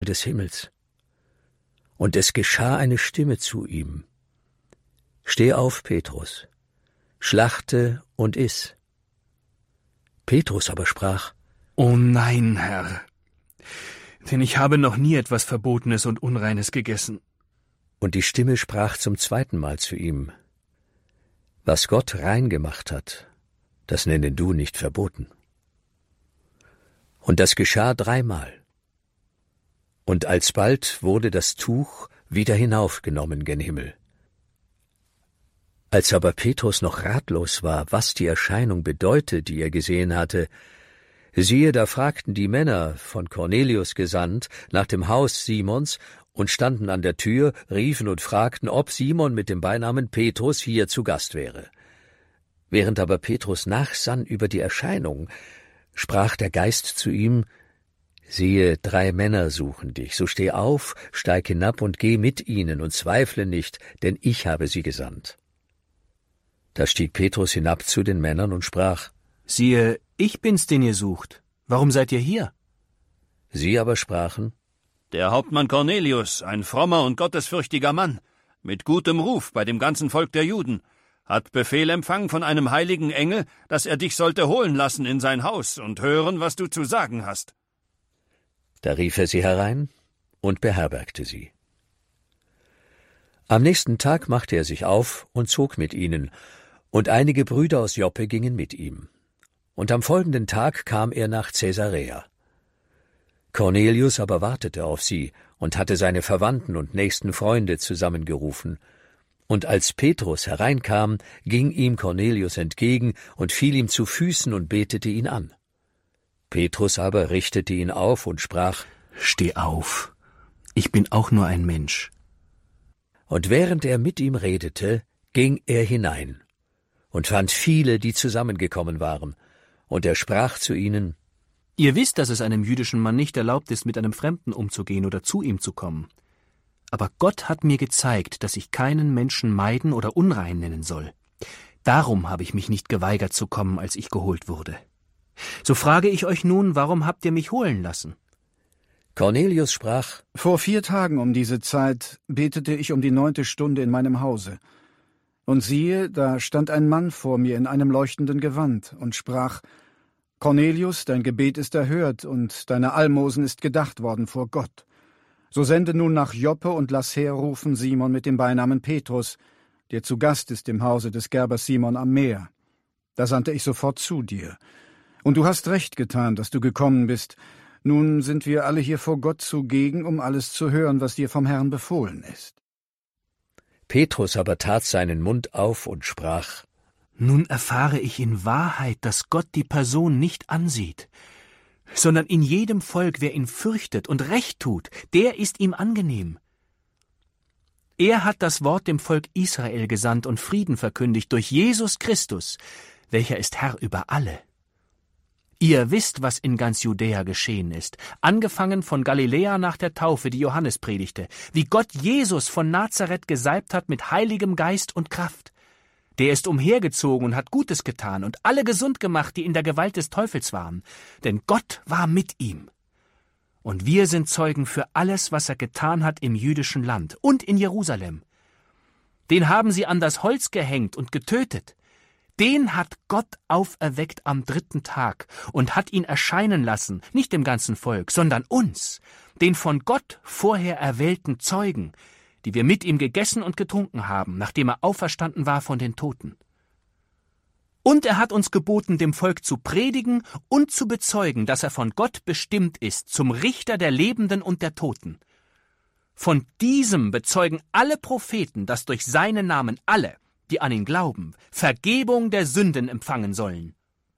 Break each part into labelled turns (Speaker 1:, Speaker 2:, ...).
Speaker 1: des Himmels. Und es geschah eine Stimme zu ihm: Steh auf, Petrus, schlachte und iss. Petrus aber sprach:
Speaker 2: »O nein, Herr, denn ich habe noch nie etwas Verbotenes und Unreines gegessen.«
Speaker 1: Und die Stimme sprach zum zweiten Mal zu ihm: Was Gott rein gemacht hat, das nenne du nicht verboten. Und das geschah 3-mal. Und alsbald wurde das Tuch wieder hinaufgenommen gen Himmel. Als aber Petrus noch ratlos war, was die Erscheinung bedeute, die er gesehen hatte, siehe, da fragten die Männer, von Cornelius gesandt, nach dem Haus Simons und standen an der Tür, riefen und fragten, ob Simon mit dem Beinamen Petrus hier zu Gast wäre. Während aber Petrus nachsann über die Erscheinung, sprach der Geist zu ihm: Siehe, 3 Männer suchen dich, so steh auf, steig hinab und geh mit ihnen und zweifle nicht, denn ich habe sie gesandt. Da stieg Petrus hinab zu den Männern und sprach:
Speaker 2: »Siehe, ich bin's, den ihr sucht. Warum seid ihr hier?«
Speaker 1: Sie aber sprachen:
Speaker 3: »Der Hauptmann Cornelius, ein frommer und gottesfürchtiger Mann, mit gutem Ruf bei dem ganzen Volk der Juden, hat Befehl empfangen von einem heiligen Engel, dass er dich sollte holen lassen in sein Haus und hören, was du zu sagen hast.«
Speaker 1: Da rief er sie herein und beherbergte sie. Am nächsten Tag machte er sich auf und zog mit ihnen, und einige Brüder aus Joppe gingen mit ihm. Und am folgenden Tag kam er nach Caesarea. Cornelius aber wartete auf sie und hatte seine Verwandten und nächsten Freunde zusammengerufen. Und als Petrus hereinkam, ging ihm Cornelius entgegen und fiel ihm zu Füßen und betete ihn an. Petrus aber richtete ihn auf und sprach:
Speaker 2: »Steh auf, ich bin auch nur ein Mensch.«
Speaker 1: Und während er mit ihm redete, ging er hinein und fand viele, die zusammengekommen waren. Und er sprach zu ihnen:
Speaker 2: »Ihr wisst, dass es einem jüdischen Mann nicht erlaubt ist, mit einem Fremden umzugehen oder zu ihm zu kommen. Aber Gott hat mir gezeigt, dass ich keinen Menschen meiden oder unrein nennen soll. Darum habe ich mich nicht geweigert zu kommen, als ich geholt wurde. So frage ich euch nun, warum habt ihr mich holen lassen?«
Speaker 1: Cornelius sprach:
Speaker 4: »Vor 4 Tagen um diese Zeit betete ich um die 9. Stunde in meinem Hause. Und siehe, da stand ein Mann vor mir in einem leuchtenden Gewand und sprach: Cornelius, dein Gebet ist erhört und deine Almosen ist gedacht worden vor Gott. So sende nun nach Joppe und lass herrufen Simon mit dem Beinamen Petrus, der zu Gast ist im Hause des Gerbers Simon am Meer. Da sandte ich sofort zu dir. Und du hast recht getan, dass du gekommen bist. Nun sind wir alle hier vor Gott zugegen, um alles zu hören, was dir vom Herrn befohlen ist.«
Speaker 1: Petrus aber tat seinen Mund auf und sprach:
Speaker 2: »Nun erfahre ich in Wahrheit, dass Gott die Person nicht ansieht, sondern in jedem Volk, wer ihn fürchtet und Recht tut, der ist ihm angenehm. Er hat das Wort dem Volk Israel gesandt und Frieden verkündigt durch Jesus Christus, welcher ist Herr über alle. Ihr wisst, was in ganz Judäa geschehen ist, angefangen von Galiläa nach der Taufe, die Johannes predigte, wie Gott Jesus von Nazareth gesalbt hat mit heiligem Geist und Kraft. Der ist umhergezogen und hat Gutes getan und alle gesund gemacht, die in der Gewalt des Teufels waren, denn Gott war mit ihm. Und wir sind Zeugen für alles, was er getan hat im jüdischen Land und in Jerusalem. Den haben sie an das Holz gehängt und getötet. Den hat Gott auferweckt am 3. Tag und hat ihn erscheinen lassen, nicht dem ganzen Volk, sondern uns, den von Gott vorher erwählten Zeugen, die wir mit ihm gegessen und getrunken haben, nachdem er auferstanden war von den Toten. Und er hat uns geboten, dem Volk zu predigen und zu bezeugen, dass er von Gott bestimmt ist, zum Richter der Lebenden und der Toten. Von diesem bezeugen alle Propheten, dass durch seinen Namen alle, die an ihn glauben, Vergebung der Sünden empfangen sollen.«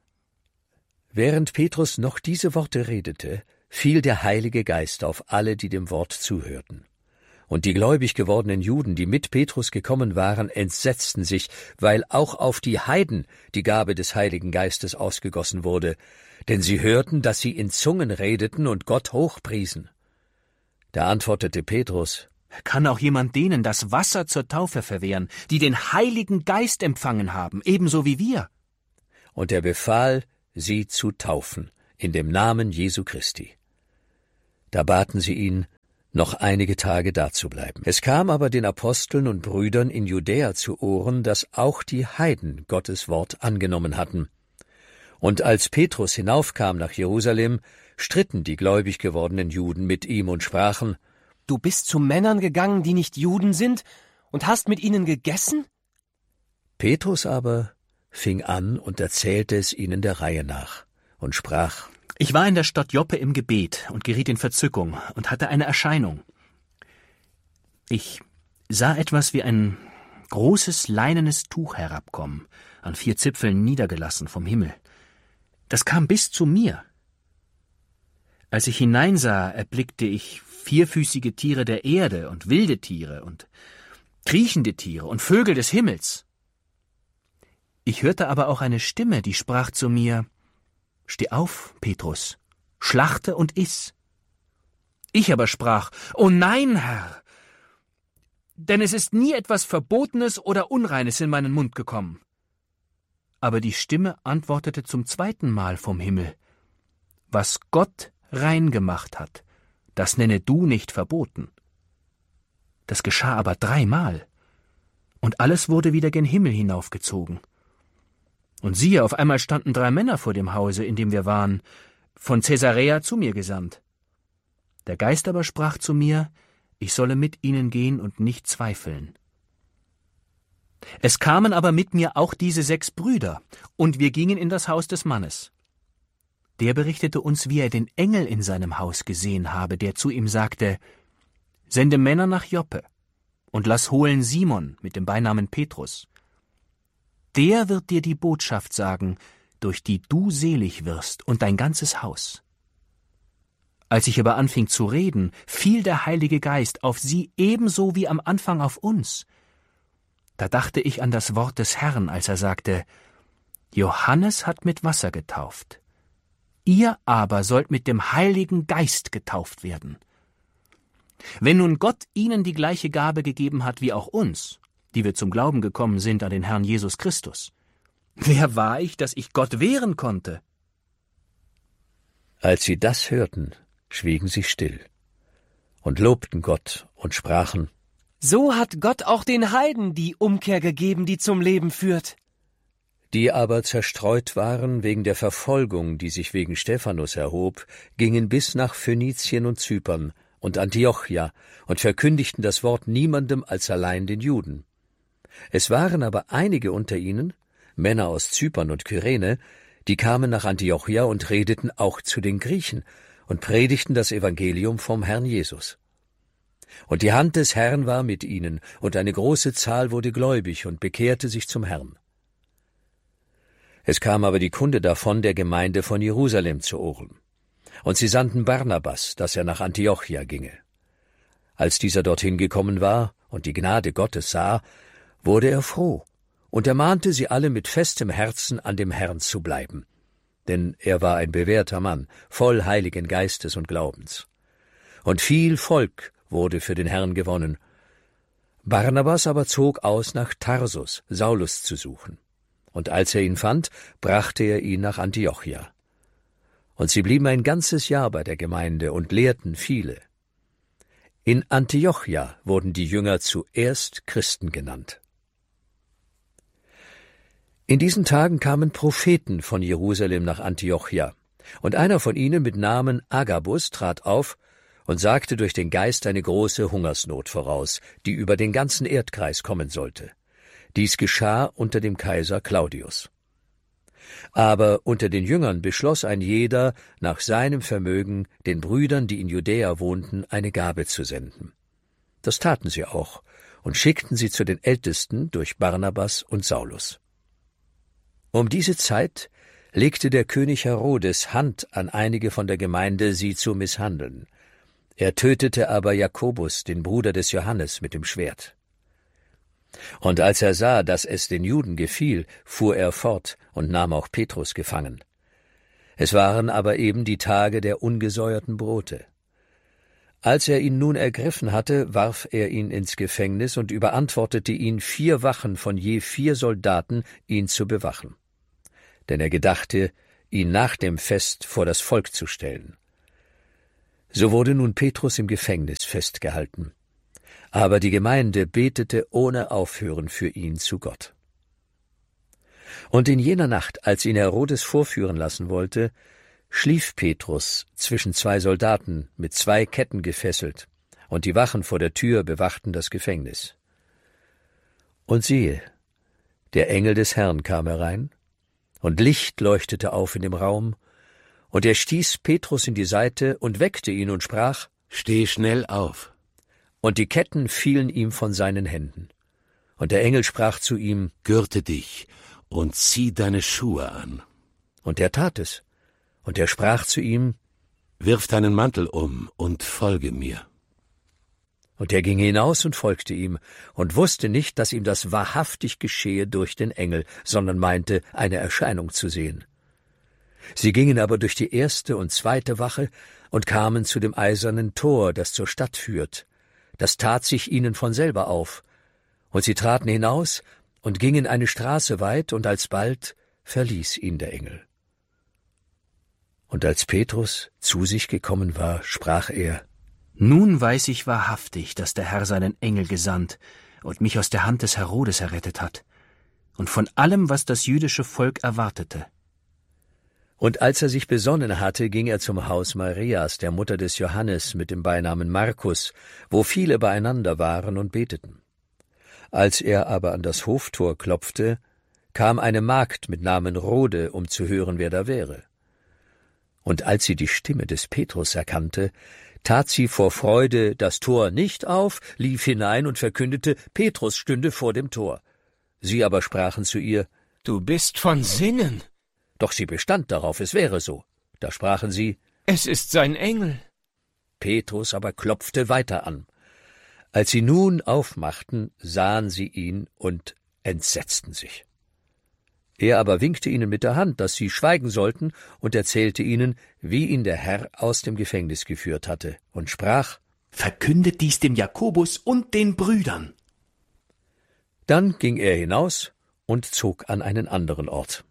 Speaker 1: Während Petrus noch diese Worte redete, fiel der Heilige Geist auf alle, die dem Wort zuhörten. Und die gläubig gewordenen Juden, die mit Petrus gekommen waren, entsetzten sich, weil auch auf die Heiden die Gabe des Heiligen Geistes ausgegossen wurde, denn sie hörten, dass sie in Zungen redeten und Gott hochpriesen. Da antwortete Petrus:
Speaker 2: »Kann auch jemand denen das Wasser zur Taufe verwehren, die den Heiligen Geist empfangen haben, ebenso wie wir?«
Speaker 1: Und er befahl, sie zu taufen, in dem Namen Jesu Christi. Da baten sie ihn, noch einige Tage dazubleiben. Es kam aber den Aposteln und Brüdern in Judäa zu Ohren, dass auch die Heiden Gottes Wort angenommen hatten. Und als Petrus hinaufkam nach Jerusalem, stritten die gläubig gewordenen Juden mit ihm und sprachen:
Speaker 5: Du bist zu Männern gegangen, die nicht Juden sind, und hast mit ihnen gegessen?
Speaker 1: Petrus aber fing an und erzählte es ihnen der Reihe nach und sprach:
Speaker 2: Ich war in der Stadt Joppe im Gebet und geriet in Verzückung und hatte eine Erscheinung. Ich sah etwas wie ein großes leinenes Tuch herabkommen, an 4 Zipfeln niedergelassen vom Himmel. Das kam bis zu mir. Als ich hineinsah, erblickte ich 4füßige Tiere der Erde und wilde Tiere und kriechende Tiere und Vögel des Himmels. Ich hörte aber auch eine Stimme, die sprach zu mir: Steh auf, Petrus, schlachte und iss. Ich aber sprach: O nein, Herr, denn es ist nie etwas Verbotenes oder Unreines in meinen Mund gekommen. Aber die Stimme antwortete zum 2. Mal vom Himmel: Was Gott rein gemacht hat, das nenne du nicht verboten. Das geschah aber 3 Mal, und alles wurde wieder gen Himmel hinaufgezogen. Und siehe, auf einmal standen 3 Männer vor dem Hause, in dem wir waren, von Caesarea zu mir gesandt. Der Geist aber sprach zu mir, ich solle mit ihnen gehen und nicht zweifeln. Es kamen aber mit mir auch diese 6 Brüder, und wir gingen in das Haus des Mannes. Der berichtete uns, wie er den Engel in seinem Haus gesehen habe, der zu ihm sagte: Sende Männer nach Joppe und lass holen Simon mit dem Beinamen Petrus. Der wird dir die Botschaft sagen, durch die du selig wirst und dein ganzes Haus. Als ich aber anfing zu reden, fiel der Heilige Geist auf sie ebenso wie am Anfang auf uns. Da dachte ich an das Wort des Herrn, als er sagte: Johannes hat mit Wasser getauft. Ihr aber sollt mit dem Heiligen Geist getauft werden. Wenn nun Gott ihnen die gleiche Gabe gegeben hat wie auch uns, die wir zum Glauben gekommen sind an den Herrn Jesus Christus, wer war ich, dass ich Gott wehren konnte?
Speaker 1: Als sie das hörten, schwiegen sie still und lobten Gott und sprachen:
Speaker 5: So hat Gott auch den Heiden die Umkehr gegeben, die zum Leben führt.
Speaker 1: Die aber zerstreut waren wegen der Verfolgung, die sich wegen Stephanus erhob, gingen bis nach Phönizien und Zypern und Antiochia und verkündigten das Wort niemandem als allein den Juden. Es waren aber einige unter ihnen, Männer aus Zypern und Kyrene, die kamen nach Antiochia und redeten auch zu den Griechen und predigten das Evangelium vom Herrn Jesus. Und die Hand des Herrn war mit ihnen, und eine große Zahl wurde gläubig und bekehrte sich zum Herrn. Es kam aber die Kunde davon der Gemeinde von Jerusalem zu Ohren. Und sie sandten Barnabas, dass er nach Antiochia ginge. Als dieser dorthin gekommen war und die Gnade Gottes sah, wurde er froh und ermahnte sie alle mit festem Herzen an dem Herrn zu bleiben. Denn er war ein bewährter Mann, voll Heiligen Geistes und Glaubens. Und viel Volk wurde für den Herrn gewonnen. Barnabas aber zog aus nach Tarsus, Saulus zu suchen. Und als er ihn fand, brachte er ihn nach Antiochia. Und sie blieben ein ganzes Jahr bei der Gemeinde und lehrten viele. In Antiochia wurden die Jünger zuerst Christen genannt. In diesen Tagen kamen Propheten von Jerusalem nach Antiochia, und einer von ihnen mit Namen Agabus trat auf und sagte durch den Geist eine große Hungersnot voraus, die über den ganzen Erdkreis kommen sollte. Dies geschah unter dem Kaiser Claudius. Aber unter den Jüngern beschloss ein jeder, nach seinem Vermögen den Brüdern, die in Judäa wohnten, eine Gabe zu senden. Das taten sie auch und schickten sie zu den Ältesten durch Barnabas und Saulus. Um diese Zeit legte der König Herodes Hand an einige von der Gemeinde, sie zu misshandeln. Er tötete aber Jakobus, den Bruder des Johannes, mit dem Schwert. Und als er sah, dass es den Juden gefiel, fuhr er fort und nahm auch Petrus gefangen. Es waren aber eben die Tage der ungesäuerten Brote. Als er ihn nun ergriffen hatte, warf er ihn ins Gefängnis und überantwortete ihn 4 Wachen von je 4 Soldaten, ihn zu bewachen. Denn er gedachte, ihn nach dem Fest vor das Volk zu stellen. So wurde nun Petrus im Gefängnis festgehalten. Aber die Gemeinde betete ohne Aufhören für ihn zu Gott. Und in jener Nacht, als ihn Herodes vorführen lassen wollte, schlief Petrus zwischen zwei Soldaten mit 2 Ketten gefesselt, und die Wachen vor der Tür bewachten das Gefängnis. Und siehe, der Engel des Herrn kam herein, und Licht leuchtete auf in dem Raum, und er stieß Petrus in die Seite und weckte ihn und sprach:
Speaker 6: Steh schnell auf.
Speaker 1: Und die Ketten fielen ihm von seinen Händen. Und der Engel sprach zu ihm:
Speaker 6: Gürte dich und zieh deine Schuhe an.
Speaker 1: Und er tat es. Und er sprach zu ihm:
Speaker 6: Wirf deinen Mantel um und folge mir.
Speaker 1: Und er ging hinaus und folgte ihm und wusste nicht, dass ihm das wahrhaftig geschehe durch den Engel, sondern meinte, eine Erscheinung zu sehen. Sie gingen aber durch die 1. und 2. Wache und kamen zu dem eisernen Tor, das zur Stadt führt. Das tat sich ihnen von selber auf. Und sie traten hinaus und gingen eine Straße weit, und alsbald verließ ihn der Engel. Und als Petrus zu sich gekommen war, sprach er:
Speaker 2: Nun weiß ich wahrhaftig, dass der Herr seinen Engel gesandt und mich aus der Hand des Herodes errettet hat und von allem, was das jüdische Volk erwartete.
Speaker 1: Und als er sich besonnen hatte, ging er zum Haus Marias, der Mutter des Johannes, mit dem Beinamen Markus, wo viele beieinander waren und beteten. Als er aber an das Hoftor klopfte, kam eine Magd mit Namen Rhode, um zu hören, wer da wäre. Und als sie die Stimme des Petrus erkannte, tat sie vor Freude das Tor nicht auf, lief hinein und verkündete, Petrus stünde vor dem Tor. Sie aber sprachen zu ihr:
Speaker 5: Du bist von Sinnen.
Speaker 1: Doch sie bestand darauf, es wäre so. Da sprachen sie:
Speaker 5: Es ist sein Engel.
Speaker 1: Petrus aber klopfte weiter an. Als sie nun aufmachten, sahen sie ihn und entsetzten sich. Er aber winkte ihnen mit der Hand, dass sie schweigen sollten, und erzählte ihnen, wie ihn der Herr aus dem Gefängnis geführt hatte, und sprach:
Speaker 2: Verkündet dies dem Jakobus und den Brüdern.
Speaker 1: Dann ging er hinaus und zog an einen anderen Ort.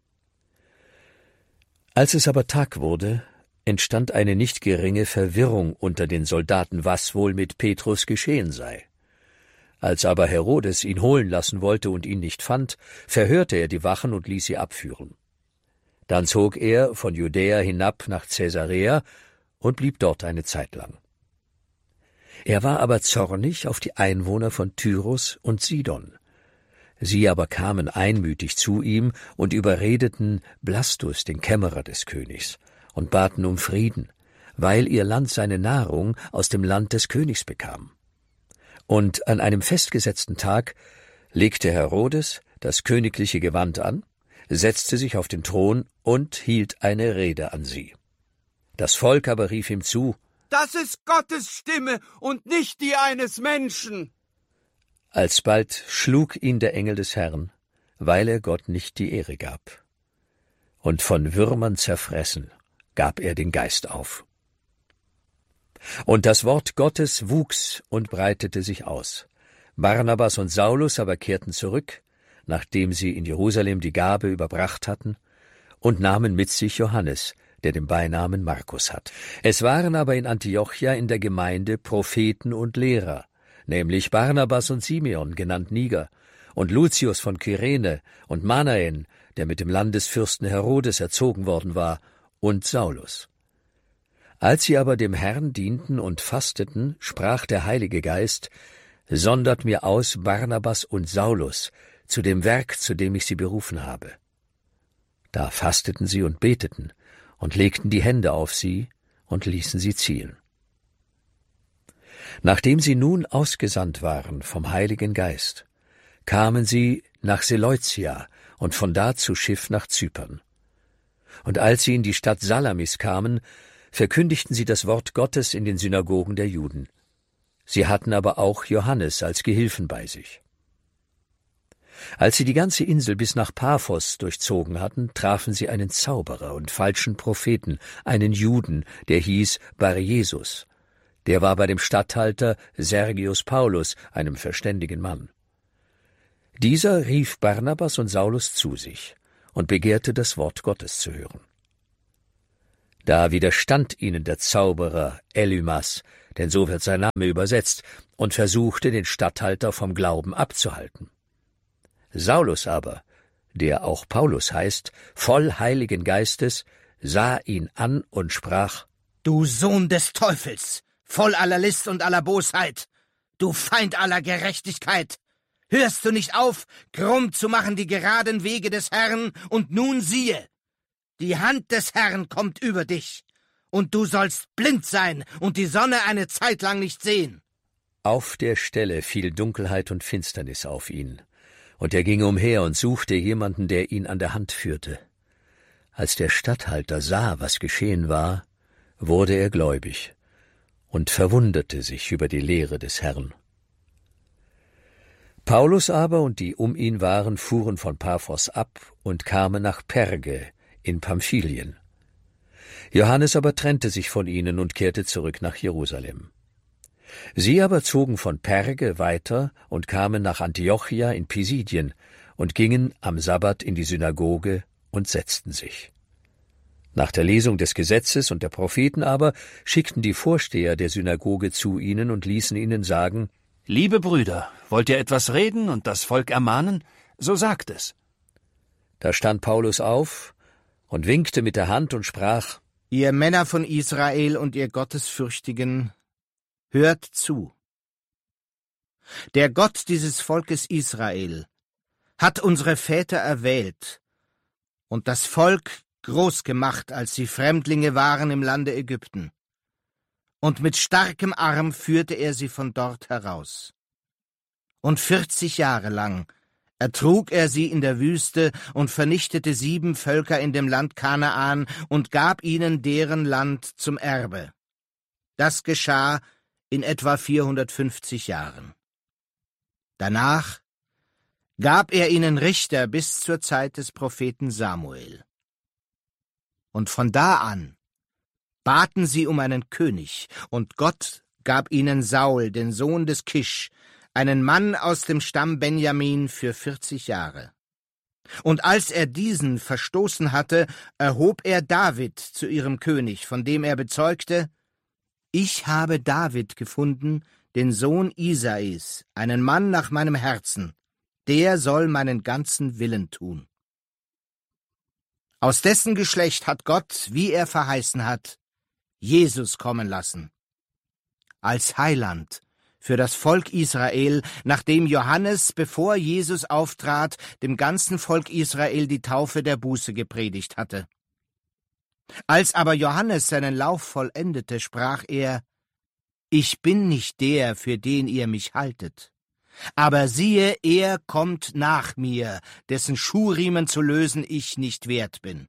Speaker 1: Als es aber Tag wurde, entstand eine nicht geringe Verwirrung unter den Soldaten, was wohl mit Petrus geschehen sei. Als aber Herodes ihn holen lassen wollte und ihn nicht fand, verhörte er die Wachen und ließ sie abführen. Dann zog er von Judäa hinab nach Caesarea und blieb dort eine Zeit lang. Er war aber zornig auf die Einwohner von Tyrus und Sidon. Sie aber kamen einmütig zu ihm und überredeten Blastus, den Kämmerer des Königs, und baten um Frieden, weil ihr Land seine Nahrung aus dem Land des Königs bekam. Und an einem festgesetzten Tag legte Herodes das königliche Gewand an, setzte sich auf den Thron und hielt eine Rede an sie. Das Volk aber rief ihm zu:
Speaker 7: Das ist Gottes Stimme und nicht die eines Menschen.
Speaker 1: Alsbald schlug ihn der Engel des Herrn, weil er Gott nicht die Ehre gab. Und von Würmern zerfressen gab er den Geist auf. Und das Wort Gottes wuchs und breitete sich aus. Barnabas und Saulus aber kehrten zurück, nachdem sie in Jerusalem die Gabe überbracht hatten, und nahmen mit sich Johannes, der den Beinamen Markus hat. Es waren aber in Antiochia in der Gemeinde Propheten und Lehrer, nämlich Barnabas und Simeon, genannt Niger, und Lucius von Kyrene und Manaen, der mit dem Landesfürsten Herodes erzogen worden war, und Saulus. Als sie aber dem Herrn dienten und fasteten, sprach der Heilige Geist: Sondert mir aus Barnabas und Saulus zu dem Werk, zu dem ich sie berufen habe. Da fasteten sie und beteten und legten die Hände auf sie und ließen sie ziehen. Nachdem sie nun ausgesandt waren vom Heiligen Geist, kamen sie nach Seleucia und von da zu Schiff nach Zypern. Und als sie in die Stadt Salamis kamen, verkündigten sie das Wort Gottes in den Synagogen der Juden. Sie hatten aber auch Johannes als Gehilfen bei sich. Als sie die ganze Insel bis nach Paphos durchzogen hatten, trafen sie einen Zauberer und falschen Propheten, einen Juden, der hieß Bar-Jesus. Der war bei dem Statthalter Sergius Paulus, einem verständigen Mann. Dieser rief Barnabas und Saulus zu sich und begehrte, das Wort Gottes zu hören. Da widerstand ihnen der Zauberer Elymas, denn so wird sein Name übersetzt, und versuchte, den Statthalter vom Glauben abzuhalten. Saulus aber, der auch Paulus heißt, voll Heiligen Geistes, sah ihn an und sprach:
Speaker 8: »Du Sohn des Teufels, voll aller List und aller Bosheit, du Feind aller Gerechtigkeit! Hörst du nicht auf, krumm zu machen die geraden Wege des Herrn, und nun siehe, die Hand des Herrn kommt über dich, und du sollst blind sein und die Sonne eine Zeit lang nicht sehen.«
Speaker 1: Auf der Stelle fiel Dunkelheit und Finsternis auf ihn, und er ging umher und suchte jemanden, der ihn an der Hand führte. Als der Statthalter sah, was geschehen war, wurde er gläubig und verwunderte sich über die Lehre des Herrn. Paulus aber und die um ihn waren, fuhren von Paphos ab und kamen nach Perge in Pamphylien. Johannes aber trennte sich von ihnen und kehrte zurück nach Jerusalem. Sie aber zogen von Perge weiter und kamen nach Antiochia in Pisidien und gingen am Sabbat in die Synagoge und setzten sich. Nach der Lesung des Gesetzes und der Propheten aber schickten die Vorsteher der Synagoge zu ihnen und ließen ihnen sagen:
Speaker 3: »Liebe Brüder, wollt ihr etwas reden und das Volk ermahnen? So sagt es.«
Speaker 1: Da stand Paulus auf und winkte mit der Hand und sprach:
Speaker 8: »Ihr Männer von Israel und ihr Gottesfürchtigen, hört zu. Der Gott dieses Volkes Israel hat unsere Väter erwählt und das Volk groß gemacht, als sie Fremdlinge waren im Lande Ägypten. Und mit starkem Arm führte er sie von dort heraus. Und 40 Jahre lang ertrug er sie in der Wüste und vernichtete 7 Völker in dem Land Kanaan und gab ihnen deren Land zum Erbe. Das geschah in etwa 450 Jahren. Danach gab er ihnen Richter bis zur Zeit des Propheten Samuel. Und von da an baten sie um einen König, und Gott gab ihnen Saul, den Sohn des Kisch, einen Mann aus dem Stamm Benjamin, für 40 Jahre. Und als er diesen verstoßen hatte, erhob er David zu ihrem König, von dem er bezeugte: »Ich habe David gefunden, den Sohn Isais, einen Mann nach meinem Herzen, der soll meinen ganzen Willen tun.« Aus dessen Geschlecht hat Gott, wie er verheißen hat, Jesus kommen lassen, als Heiland für das Volk Israel, nachdem Johannes, bevor Jesus auftrat, dem ganzen Volk Israel die Taufe der Buße gepredigt hatte. Als aber Johannes seinen Lauf vollendete, sprach er: »Ich bin nicht der, für den ihr mich haltet. Aber siehe, er kommt nach mir, dessen Schuhriemen zu lösen ich nicht wert bin.«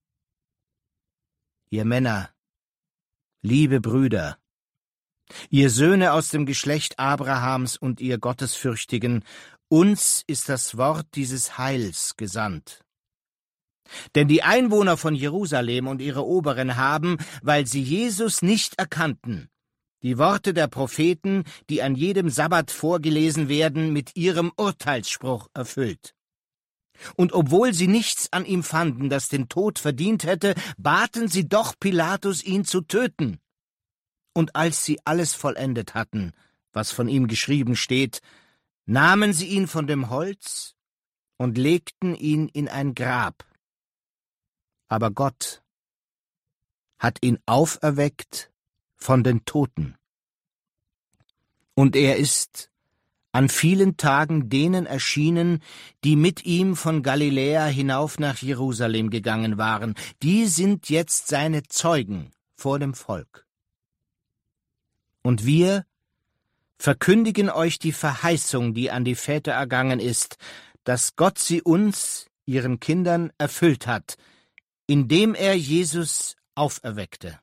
Speaker 8: Ihr Männer, liebe Brüder, ihr Söhne aus dem Geschlecht Abrahams und ihr Gottesfürchtigen, uns ist das Wort dieses Heils gesandt. Denn die Einwohner von Jerusalem und ihre Oberen haben, weil sie Jesus nicht erkannten, die Worte der Propheten, die an jedem Sabbat vorgelesen werden, mit ihrem Urteilsspruch erfüllt. Und obwohl sie nichts an ihm fanden, das den Tod verdient hätte, baten sie doch Pilatus, ihn zu töten. Und als sie alles vollendet hatten, was von ihm geschrieben steht, nahmen sie ihn von dem Holz und legten ihn in ein Grab. Aber Gott hat ihn auferweckt von den Toten. Und er ist an vielen Tagen denen erschienen, die mit ihm von Galiläa hinauf nach Jerusalem gegangen waren. Die sind jetzt seine Zeugen vor dem Volk. Und wir verkündigen euch die Verheißung, die an die Väter ergangen ist, dass Gott sie uns, ihren Kindern, erfüllt hat, indem er Jesus auferweckte.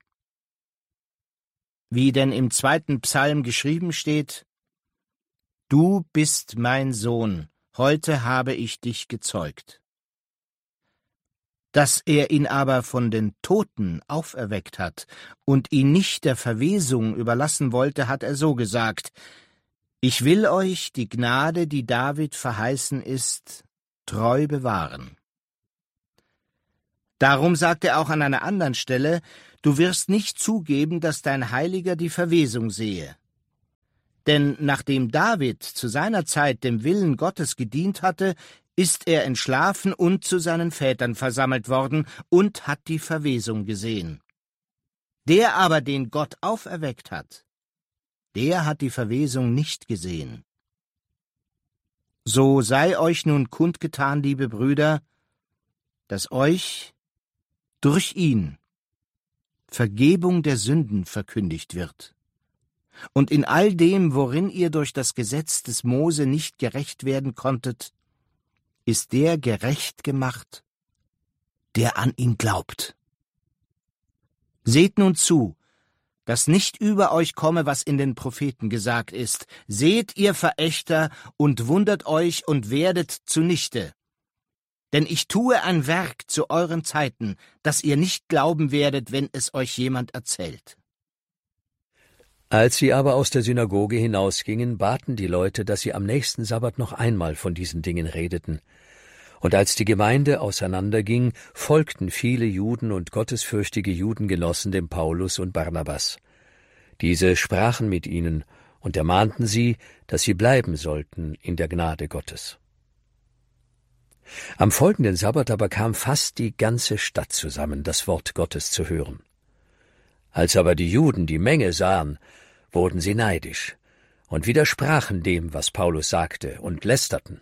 Speaker 8: Wie denn im 2. Psalm geschrieben steht: »Du bist mein Sohn, heute habe ich dich gezeugt.« Dass er ihn aber von den Toten auferweckt hat und ihn nicht der Verwesung überlassen wollte, hat er so gesagt: »Ich will euch die Gnade, die David verheißen ist, treu bewahren.« Darum sagt er auch an einer anderen Stelle: Du wirst nicht zugeben, dass dein Heiliger die Verwesung sehe. Denn nachdem David zu seiner Zeit dem Willen Gottes gedient hatte, ist er entschlafen und zu seinen Vätern versammelt worden und hat die Verwesung gesehen. Der aber, den Gott auferweckt hat, der hat die Verwesung nicht gesehen. So sei euch nun kundgetan, liebe Brüder, dass euch durch ihn Vergebung der Sünden verkündigt wird. Und in all dem, worin ihr durch das Gesetz des Mose nicht gerecht werden konntet, ist der gerecht gemacht, der an ihn glaubt. Seht nun zu, dass nicht über euch komme, was in den Propheten gesagt ist. Seht, ihr Verächter, und wundert euch und werdet zunichte. Denn ich tue ein Werk zu euren Zeiten, das ihr nicht glauben werdet, wenn es euch jemand erzählt.
Speaker 1: Als sie aber aus der Synagoge hinausgingen, baten die Leute, dass sie am nächsten Sabbat noch einmal von diesen Dingen redeten. Und als die Gemeinde auseinanderging, folgten viele Juden und gottesfürchtige Judengenossen dem Paulus und Barnabas. Diese sprachen mit ihnen und ermahnten sie, dass sie bleiben sollten in der Gnade Gottes. Am folgenden Sabbat aber kam fast die ganze Stadt zusammen, das Wort Gottes zu hören. Als aber die Juden die Menge sahen, wurden sie neidisch und widersprachen dem, was Paulus sagte, und lästerten.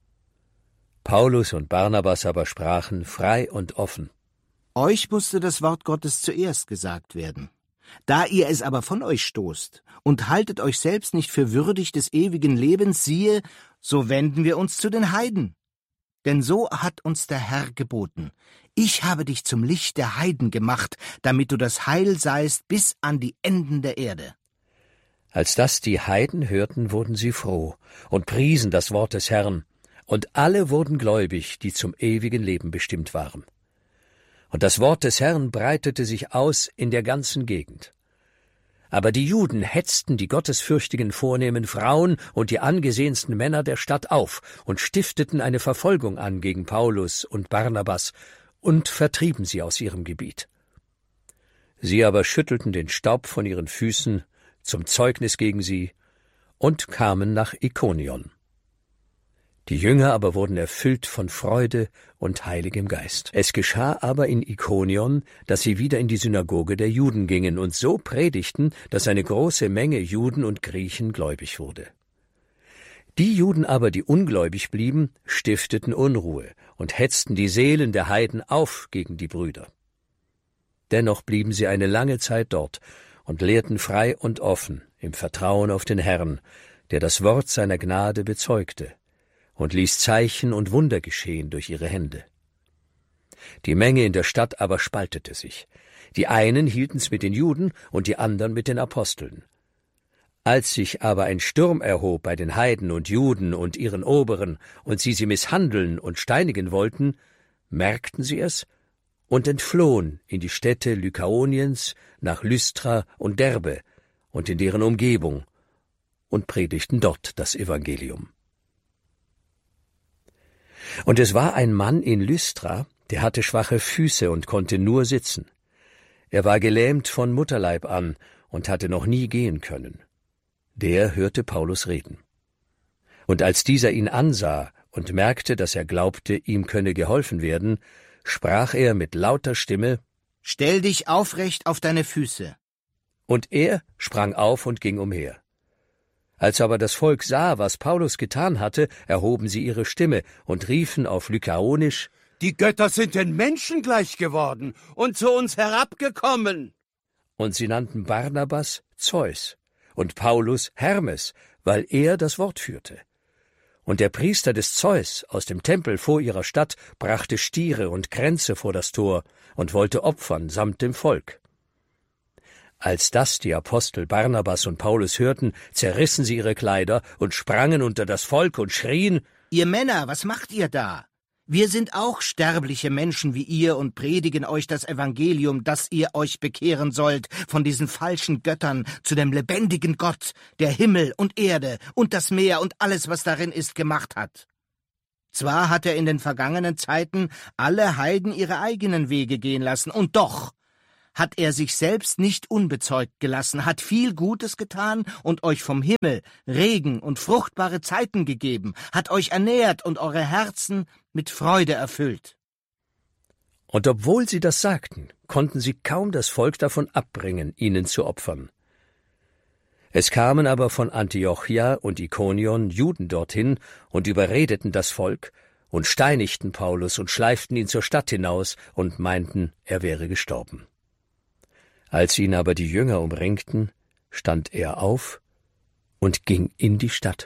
Speaker 1: Paulus und Barnabas aber sprachen frei und offen:
Speaker 8: Euch musste das Wort Gottes zuerst gesagt werden. Da ihr es aber von euch stoßt und haltet euch selbst nicht für würdig des ewigen Lebens, siehe, so wenden wir uns zu den Heiden. Denn so hat uns der Herr geboten: Ich habe dich zum Licht der Heiden gemacht, damit du das Heil seist bis an die Enden der Erde.
Speaker 1: Als das die Heiden hörten, wurden sie froh und priesen das Wort des Herrn, und alle wurden gläubig, die zum ewigen Leben bestimmt waren. Und das Wort des Herrn breitete sich aus in der ganzen Gegend. Aber die Juden hetzten die gottesfürchtigen vornehmen Frauen und die angesehensten Männer der Stadt auf und stifteten eine Verfolgung an gegen Paulus und Barnabas und vertrieben sie aus ihrem Gebiet. Sie aber schüttelten den Staub von ihren Füßen zum Zeugnis gegen sie und kamen nach Ikonion. Die Jünger aber wurden erfüllt von Freude und Heiligem Geist. Es geschah aber in Ikonion, dass sie wieder in die Synagoge der Juden gingen und so predigten, dass eine große Menge Juden und Griechen gläubig wurde. Die Juden aber, die ungläubig blieben, stifteten Unruhe und hetzten die Seelen der Heiden auf gegen die Brüder. Dennoch blieben sie eine lange Zeit dort und lehrten frei und offen im Vertrauen auf den Herrn, der das Wort seiner Gnade bezeugte, und ließ Zeichen und Wunder geschehen durch ihre Hände. Die Menge in der Stadt aber spaltete sich. Die einen hielten's mit den Juden und die anderen mit den Aposteln. Als sich aber ein Sturm erhob bei den Heiden und Juden und ihren Oberen, und sie misshandeln und steinigen wollten, merkten sie es und entflohen in die Städte Lykaoniens, nach Lystra und Derbe und in deren Umgebung und predigten dort das Evangelium. Und es war ein Mann in Lystra, der hatte schwache Füße und konnte nur sitzen. Er war gelähmt von Mutterleib an und hatte noch nie gehen können. Der hörte Paulus reden. Und als dieser ihn ansah und merkte, dass er glaubte, ihm könne geholfen werden, sprach er mit lauter Stimme:
Speaker 8: Stell dich aufrecht auf deine Füße.
Speaker 1: Und er sprang auf und ging umher. Als aber das Volk sah, was Paulus getan hatte, erhoben sie ihre Stimme und riefen auf Lykaonisch:
Speaker 7: Die Götter sind den Menschen gleich geworden und zu uns herabgekommen.
Speaker 1: Und sie nannten Barnabas Zeus und Paulus Hermes, weil er das Wort führte. Und der Priester des Zeus aus dem Tempel vor ihrer Stadt brachte Stiere und Kränze vor das Tor und wollte opfern samt dem Volk. Als das die Apostel Barnabas und Paulus hörten, zerrissen sie ihre Kleider und sprangen unter das Volk und schrien:
Speaker 8: Ihr Männer, was macht ihr da? Wir sind auch sterbliche Menschen wie ihr und predigen euch das Evangelium, dass ihr euch bekehren sollt von diesen falschen Göttern zu dem lebendigen Gott, der Himmel und Erde und das Meer und alles, was darin ist, gemacht hat. Zwar hat er in den vergangenen Zeiten alle Heiden ihre eigenen Wege gehen lassen, und doch hat er sich selbst nicht unbezeugt gelassen, hat viel Gutes getan und euch vom Himmel Regen und fruchtbare Zeiten gegeben, hat euch ernährt und eure Herzen mit Freude erfüllt.
Speaker 1: Und obwohl sie das sagten, konnten sie kaum das Volk davon abbringen, ihnen zu opfern. Es kamen aber von Antiochia und Ikonion Juden dorthin und überredeten das Volk und steinigten Paulus und schleiften ihn zur Stadt hinaus und meinten, er wäre gestorben. Als ihn aber die Jünger umringten, stand er auf und ging in die Stadt.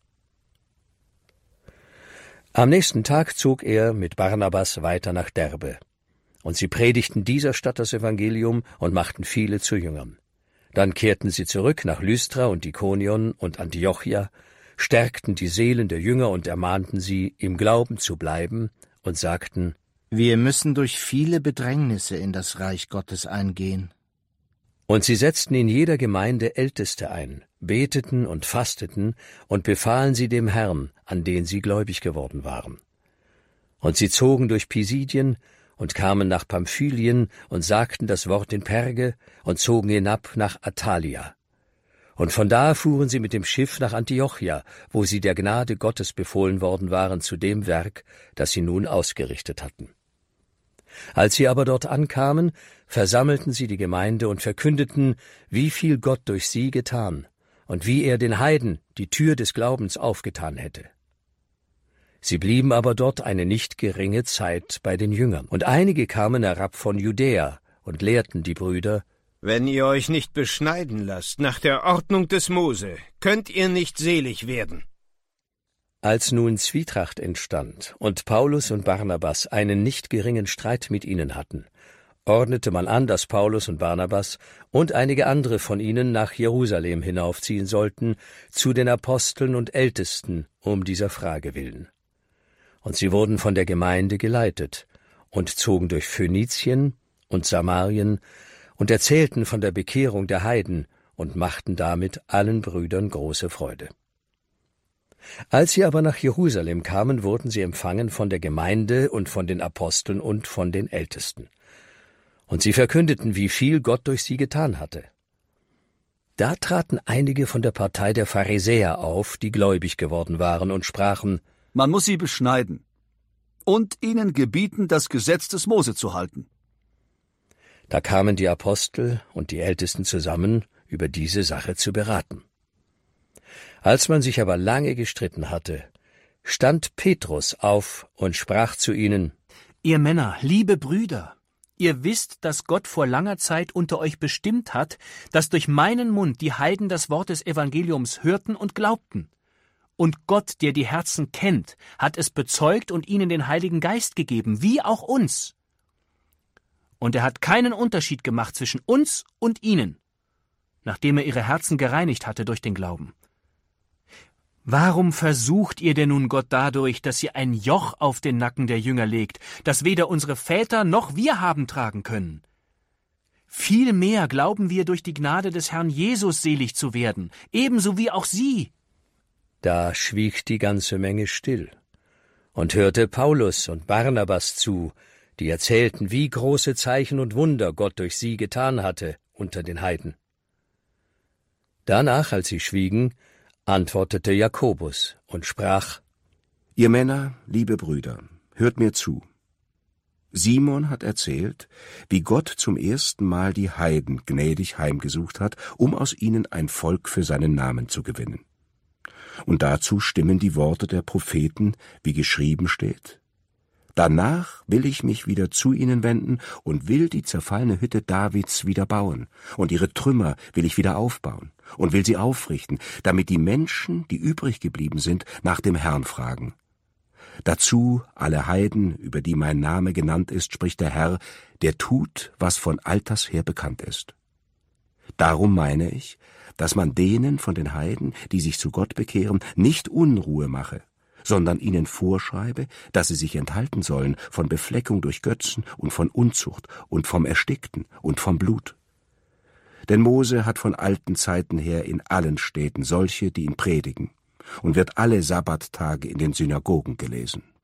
Speaker 1: Am nächsten Tag zog er mit Barnabas weiter nach Derbe, und sie predigten dieser Stadt das Evangelium und machten viele zu Jüngern. Dann kehrten sie zurück nach Lystra und Ikonion und Antiochia, stärkten die Seelen der Jünger und ermahnten sie, im Glauben zu bleiben, und sagten:
Speaker 8: Wir müssen durch viele Bedrängnisse in das Reich Gottes eingehen.
Speaker 1: Und sie setzten in jeder Gemeinde Älteste ein, beteten und fasteten und befahlen sie dem Herrn, an den sie gläubig geworden waren. Und sie zogen durch Pisidien und kamen nach Pamphylien und sagten das Wort in Perge und zogen hinab nach Attalia. Und von da fuhren sie mit dem Schiff nach Antiochia, wo sie der Gnade Gottes befohlen worden waren zu dem Werk, das sie nun ausgerichtet hatten. Als sie aber dort ankamen, versammelten sie die Gemeinde und verkündeten, wie viel Gott durch sie getan und wie er den Heiden die Tür des Glaubens aufgetan hätte. Sie blieben aber dort eine nicht geringe Zeit bei den Jüngern. Und einige kamen herab von Judäa und lehrten die Brüder:
Speaker 9: Wenn ihr euch nicht beschneiden lasst nach der Ordnung des Mose, könnt ihr nicht selig werden.
Speaker 1: Als nun Zwietracht entstand und Paulus und Barnabas einen nicht geringen Streit mit ihnen hatten, ordnete man an, dass Paulus und Barnabas und einige andere von ihnen nach Jerusalem hinaufziehen sollten, zu den Aposteln und Ältesten, um dieser Frage willen. Und sie wurden von der Gemeinde geleitet und zogen durch Phönizien und Samarien und erzählten von der Bekehrung der Heiden und machten damit allen Brüdern große Freude. Als sie aber nach Jerusalem kamen, wurden sie empfangen von der Gemeinde und von den Aposteln und von den Ältesten. Und sie verkündeten, wie viel Gott durch sie getan hatte. Da traten einige von der Partei der Pharisäer auf, die gläubig geworden waren, und sprachen:
Speaker 10: Man muss sie beschneiden und ihnen gebieten, das Gesetz des Mose zu halten.
Speaker 1: Da kamen die Apostel und die Ältesten zusammen, über diese Sache zu beraten. Als man sich aber lange gestritten hatte, stand Petrus auf und sprach zu ihnen:
Speaker 2: Ihr Männer, liebe Brüder, ihr wisst, dass Gott vor langer Zeit unter euch bestimmt hat, dass durch meinen Mund die Heiden das Wort des Evangeliums hörten und glaubten. Und Gott, der die Herzen kennt, hat es bezeugt und ihnen den Heiligen Geist gegeben, wie auch uns. Und er hat keinen Unterschied gemacht zwischen uns und ihnen, nachdem er ihre Herzen gereinigt hatte durch den Glauben. Warum versucht ihr denn nun Gott dadurch, dass ihr ein Joch auf den Nacken der Jünger legt, das weder unsere Väter noch wir haben tragen können? Vielmehr glauben wir, durch die Gnade des Herrn Jesus selig zu werden, ebenso wie auch sie.
Speaker 1: Da schwieg die ganze Menge still und hörte Paulus und Barnabas zu, die erzählten, wie große Zeichen und Wunder Gott durch sie getan hatte unter den Heiden. Danach, als sie schwiegen, antwortete Jakobus und sprach:
Speaker 6: Ihr Männer, liebe Brüder, hört mir zu. Simon hat erzählt, wie Gott zum ersten Mal die Heiden gnädig heimgesucht hat, um aus ihnen ein Volk für seinen Namen zu gewinnen. Und dazu stimmen die Worte der Propheten, wie geschrieben steht: Danach will ich mich wieder zu ihnen wenden und will die zerfallene Hütte Davids wieder bauen, und ihre Trümmer will ich wieder aufbauen und will sie aufrichten, damit die Menschen, die übrig geblieben sind, nach dem Herrn fragen. Dazu alle Heiden, über die mein Name genannt ist, spricht der Herr, der tut, was von alters her bekannt ist. Darum meine ich, dass man denen von den Heiden, die sich zu Gott bekehren, nicht Unruhe mache, sondern ihnen vorschreibe, dass sie sich enthalten sollen von Befleckung durch Götzen und von Unzucht und vom Erstickten und vom Blut. Denn Mose hat von alten Zeiten her in allen Städten solche, die ihn predigen, und wird alle Sabbattage in den Synagogen gelesen.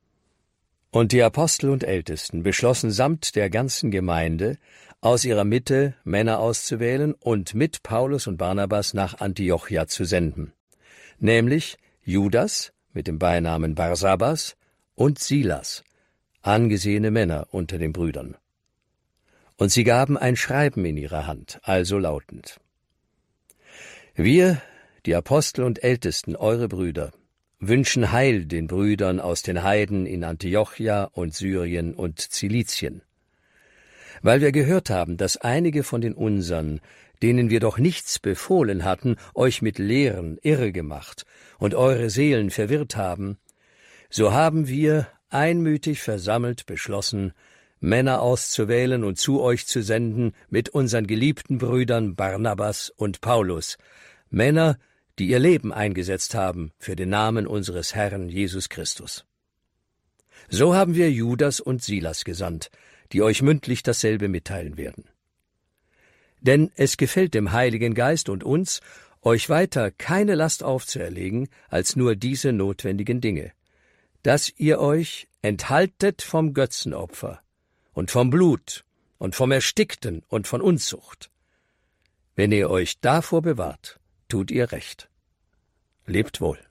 Speaker 1: Und die Apostel und Ältesten beschlossen samt der ganzen Gemeinde, aus ihrer Mitte Männer auszuwählen und mit Paulus und Barnabas nach Antiochia zu senden, nämlich Judas mit dem Beinamen Barsabas und Silas, angesehene Männer unter den Brüdern. Und sie gaben ein Schreiben in ihre Hand, also lautend: Wir, die Apostel und Ältesten, eure Brüder, wünschen Heil den Brüdern aus den Heiden in Antiochia und Syrien und Zilizien. Weil wir gehört haben, dass einige von den unsern, denen wir doch nichts befohlen hatten, euch mit Lehren irre gemacht und eure Seelen verwirrt haben, so haben wir, einmütig versammelt, beschlossen, Männer auszuwählen und zu euch zu senden mit unseren geliebten Brüdern Barnabas und Paulus, Männer, die ihr Leben eingesetzt haben für den Namen unseres Herrn Jesus Christus. So haben wir Judas und Silas gesandt, die euch mündlich dasselbe mitteilen werden. Denn es gefällt dem Heiligen Geist und uns, euch weiter keine Last aufzuerlegen, als nur diese notwendigen Dinge, dass ihr euch enthaltet vom Götzenopfer und vom Blut und vom Erstickten und von Unzucht. Wenn ihr euch davor bewahrt, tut ihr recht. Lebt wohl.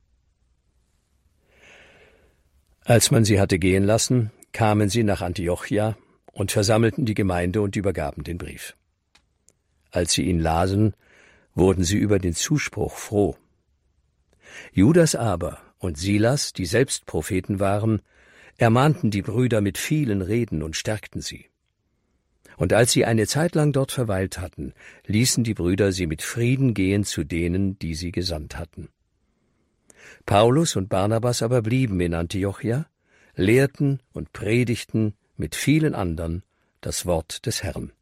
Speaker 1: Als man sie hatte gehen lassen, kamen sie nach Antiochia und versammelten die Gemeinde und übergaben den Brief. Als sie ihn lasen, wurden sie über den Zuspruch froh. Judas aber und Silas, die selbst Propheten waren, ermahnten die Brüder mit vielen Reden und stärkten sie. Und als sie eine Zeit lang dort verweilt hatten, ließen die Brüder sie mit Frieden gehen zu denen, die sie gesandt hatten. Paulus und Barnabas aber blieben in Antiochia, lehrten und predigten mit vielen anderen das Wort des Herrn.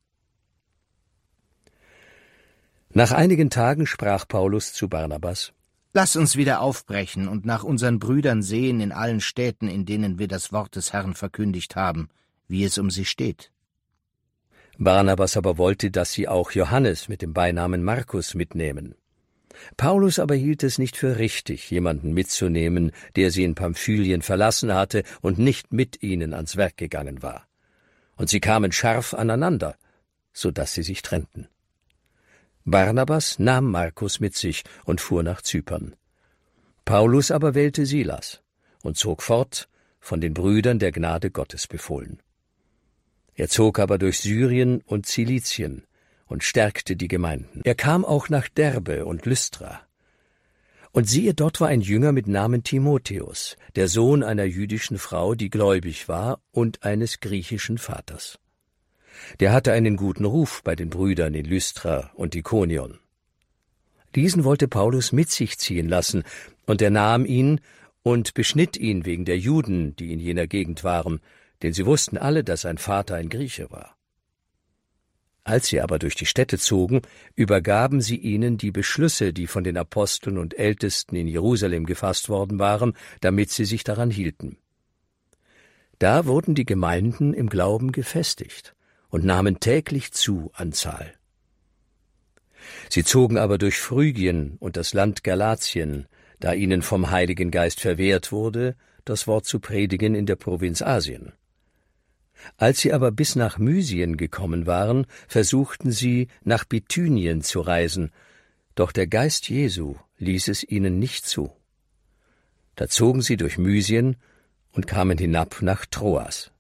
Speaker 1: Nach einigen Tagen sprach Paulus zu Barnabas:
Speaker 8: Lass uns wieder aufbrechen und nach unseren Brüdern sehen in allen Städten, in denen wir das Wort des Herrn verkündigt haben, wie es um sie steht.
Speaker 1: Barnabas aber wollte, dass sie auch Johannes mit dem Beinamen Markus mitnehmen. Paulus aber hielt es nicht für richtig, jemanden mitzunehmen, der sie in Pamphylien verlassen hatte und nicht mit ihnen ans Werk gegangen war. Und sie kamen scharf aneinander, so dass sie sich trennten. Barnabas nahm Markus mit sich und fuhr nach Zypern. Paulus aber wählte Silas und zog fort, von den Brüdern der Gnade Gottes befohlen. Er zog aber durch Syrien und Zilizien und stärkte die Gemeinden. Er kam auch nach Derbe und Lystra. Und siehe, dort war ein Jünger mit Namen Timotheus, der Sohn einer jüdischen Frau, die gläubig war, und eines griechischen Vaters. Der hatte einen guten Ruf bei den Brüdern in Lystra und Ikonion. Diesen wollte Paulus mit sich ziehen lassen, und er nahm ihn und beschnitt ihn wegen der Juden, die in jener Gegend waren, denn sie wussten alle, dass sein Vater ein Grieche war. Als sie aber durch die Städte zogen, übergaben sie ihnen die Beschlüsse, die von den Aposteln und Ältesten in Jerusalem gefasst worden waren, damit sie sich daran hielten. Da wurden die Gemeinden im Glauben gefestigt und nahmen täglich zu an Zahl. Sie zogen aber durch Phrygien und das Land Galatien, da ihnen vom Heiligen Geist verwehrt wurde, das Wort zu predigen in der Provinz Asien. Als sie aber bis nach Mysien gekommen waren, versuchten sie, nach Bithynien zu reisen, doch der Geist Jesu ließ es ihnen nicht zu. Da zogen sie durch Mysien und kamen hinab nach Troas.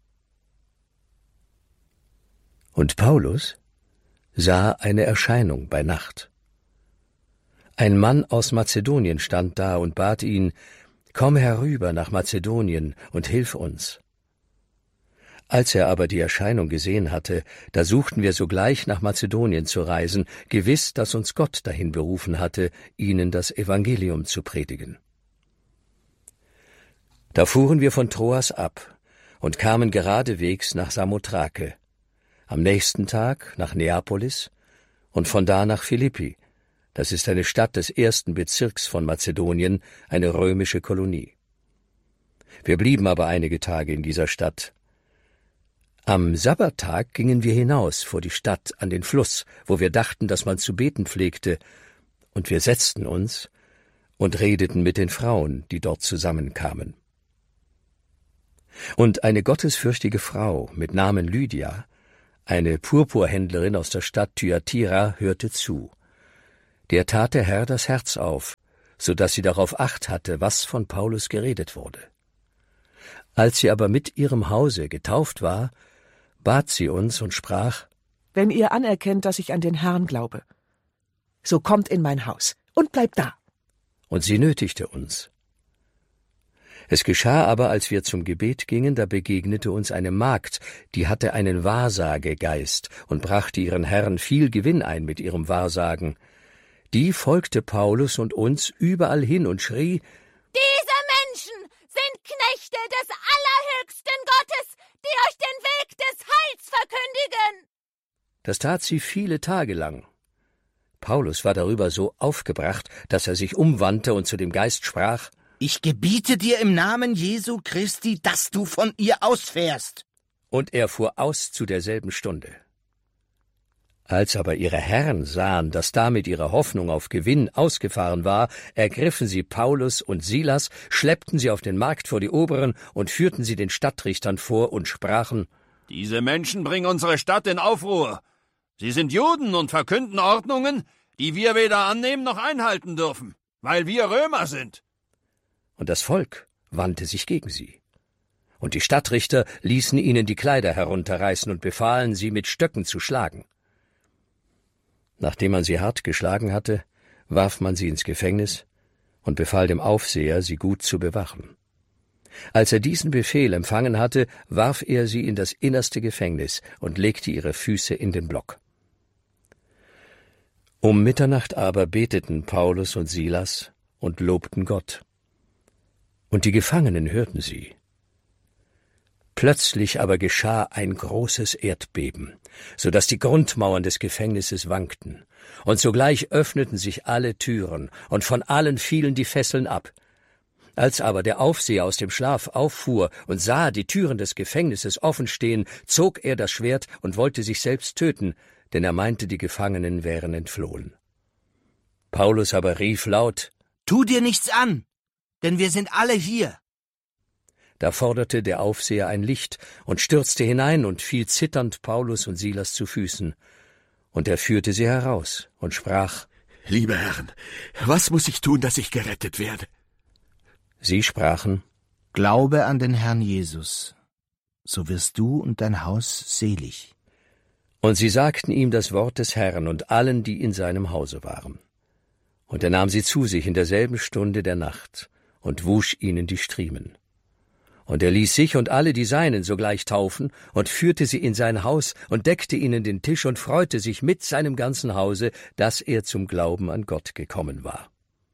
Speaker 1: Und Paulus sah eine Erscheinung bei Nacht. Ein Mann aus Mazedonien stand da und bat ihn: Komm herüber nach Mazedonien und hilf uns. Als er aber die Erscheinung gesehen hatte, da suchten wir sogleich nach Mazedonien zu reisen, gewiss, dass uns Gott dahin berufen hatte, ihnen das Evangelium zu predigen. Da fuhren wir von Troas ab und kamen geradewegs nach Samothrake, am nächsten Tag nach Neapolis und von da nach Philippi. Das ist eine Stadt des 1. Bezirks von Mazedonien, eine römische Kolonie. Wir blieben aber einige Tage in dieser Stadt. Am Sabbattag gingen wir hinaus vor die Stadt an den Fluss, wo wir dachten, dass man zu beten pflegte, und wir setzten uns und redeten mit den Frauen, die dort zusammenkamen. Und eine gottesfürchtige Frau mit Namen Lydia, eine Purpurhändlerin aus der Stadt Thyatira, hörte zu. Der tat der Herr das Herz auf, so dass sie darauf Acht hatte, was von Paulus geredet wurde. Als sie aber mit ihrem Hause getauft war, bat sie uns und sprach:
Speaker 11: Wenn ihr anerkennt, dass ich an den Herrn glaube, so kommt in mein Haus und bleibt da.
Speaker 1: Und sie nötigte uns. Es geschah aber, als wir zum Gebet gingen, da begegnete uns eine Magd, die hatte einen Wahrsagegeist und brachte ihren Herren viel Gewinn ein mit ihrem Wahrsagen. Die folgte Paulus und uns überall hin und schrie:
Speaker 12: Diese Menschen sind Knechte des allerhöchsten Gottes, die euch den Weg des Heils verkündigen.
Speaker 1: Das tat sie viele Tage lang. Paulus war darüber so aufgebracht, dass er sich umwandte und zu dem Geist sprach:
Speaker 8: Ich gebiete dir im Namen Jesu Christi, dass du von ihr ausfährst.
Speaker 1: Und er fuhr aus zu derselben Stunde. Als aber ihre Herren sahen, dass damit ihre Hoffnung auf Gewinn ausgefahren war, ergriffen sie Paulus und Silas, schleppten sie auf den Markt vor die Oberen und führten sie den Stadtrichtern vor und sprachen:
Speaker 3: Diese Menschen bringen unsere Stadt in Aufruhr. Sie sind Juden und verkünden Ordnungen, die wir weder annehmen noch einhalten dürfen, weil wir Römer sind.
Speaker 1: Und das Volk wandte sich gegen sie. Und die Stadtrichter ließen ihnen die Kleider herunterreißen und befahlen, sie mit Stöcken zu schlagen. Nachdem man sie hart geschlagen hatte, warf man sie ins Gefängnis und befahl dem Aufseher, sie gut zu bewachen. Als er diesen Befehl empfangen hatte, warf er sie in das innerste Gefängnis und legte ihre Füße in den Block. Um Mitternacht aber beteten Paulus und Silas und lobten Gott. Und die Gefangenen hörten sie. Plötzlich aber geschah ein großes Erdbeben, so dass die Grundmauern des Gefängnisses wankten, und sogleich öffneten sich alle Türen, und von allen fielen die Fesseln ab. Als aber der Aufseher aus dem Schlaf auffuhr und sah die Türen des Gefängnisses offen stehen, zog er das Schwert und wollte sich selbst töten, denn er meinte, die Gefangenen wären entflohen. Paulus aber rief laut:
Speaker 8: Tu dir nichts an, denn wir sind alle hier.
Speaker 1: Da forderte der Aufseher ein Licht und stürzte hinein und fiel zitternd Paulus und Silas zu Füßen. Und er führte sie heraus und sprach:
Speaker 13: Liebe Herren, was muss ich tun, dass ich gerettet werde?
Speaker 1: Sie sprachen:
Speaker 8: Glaube an den Herrn Jesus, so wirst du und dein Haus selig.
Speaker 1: Und sie sagten ihm das Wort des Herrn und allen, die in seinem Hause waren. Und er nahm sie zu sich in derselben Stunde der Nacht und wusch ihnen die Striemen. Und er ließ sich und alle die Seinen sogleich taufen und führte sie in sein Haus und deckte ihnen den Tisch und freute sich mit seinem ganzen Hause, dass er zum Glauben an Gott gekommen war.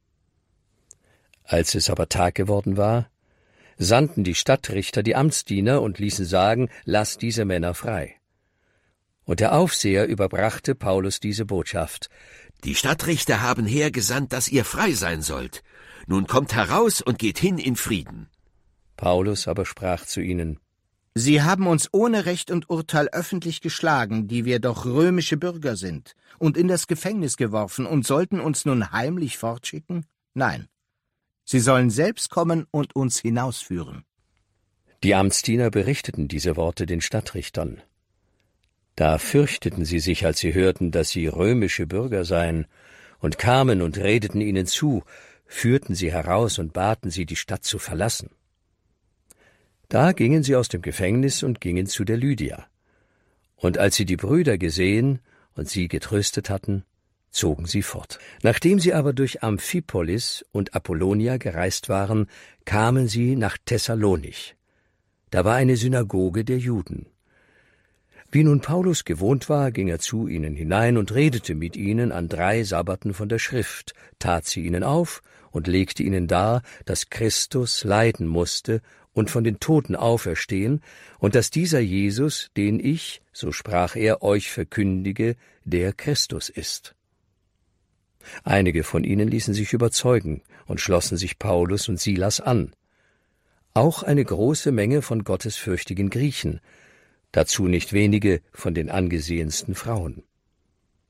Speaker 1: Als es aber Tag geworden war, sandten die Stadtrichter die Amtsdiener und ließen sagen: Lass diese Männer frei. Und der Aufseher überbrachte Paulus diese Botschaft:
Speaker 13: Die Stadtrichter haben hergesandt, dass ihr frei sein sollt. Nun kommt heraus und geht hin in Frieden.
Speaker 1: Paulus aber sprach zu ihnen:
Speaker 8: Sie haben uns ohne Recht und Urteil öffentlich geschlagen, die wir doch römische Bürger sind, und in das Gefängnis geworfen und sollten uns nun heimlich fortschicken? Nein, sie sollen selbst kommen und uns hinausführen.
Speaker 1: Die Amtsdiener berichteten diese Worte den Stadtrichtern. Da fürchteten sie sich, als sie hörten, dass sie römische Bürger seien, und kamen und redeten ihnen zu, führten sie heraus und baten sie, die Stadt zu verlassen. Da gingen sie aus dem Gefängnis und gingen zu der Lydia. Und als sie die Brüder gesehen und sie getröstet hatten, zogen sie fort. Nachdem sie aber durch Amphipolis und Apollonia gereist waren, kamen sie nach Thessalonich. Da war eine Synagoge der Juden. Wie nun Paulus gewohnt war, ging er zu ihnen hinein und redete mit ihnen an 3 Sabbaten von der Schrift, tat sie ihnen auf und legte ihnen dar, dass Christus leiden musste und von den Toten auferstehen, und dass dieser Jesus, den ich, so sprach er, euch verkündige, der Christus ist. Einige von ihnen ließen sich überzeugen und schlossen sich Paulus und Silas an. Auch eine große Menge von gottesfürchtigen Griechen, dazu nicht wenige von den angesehensten Frauen.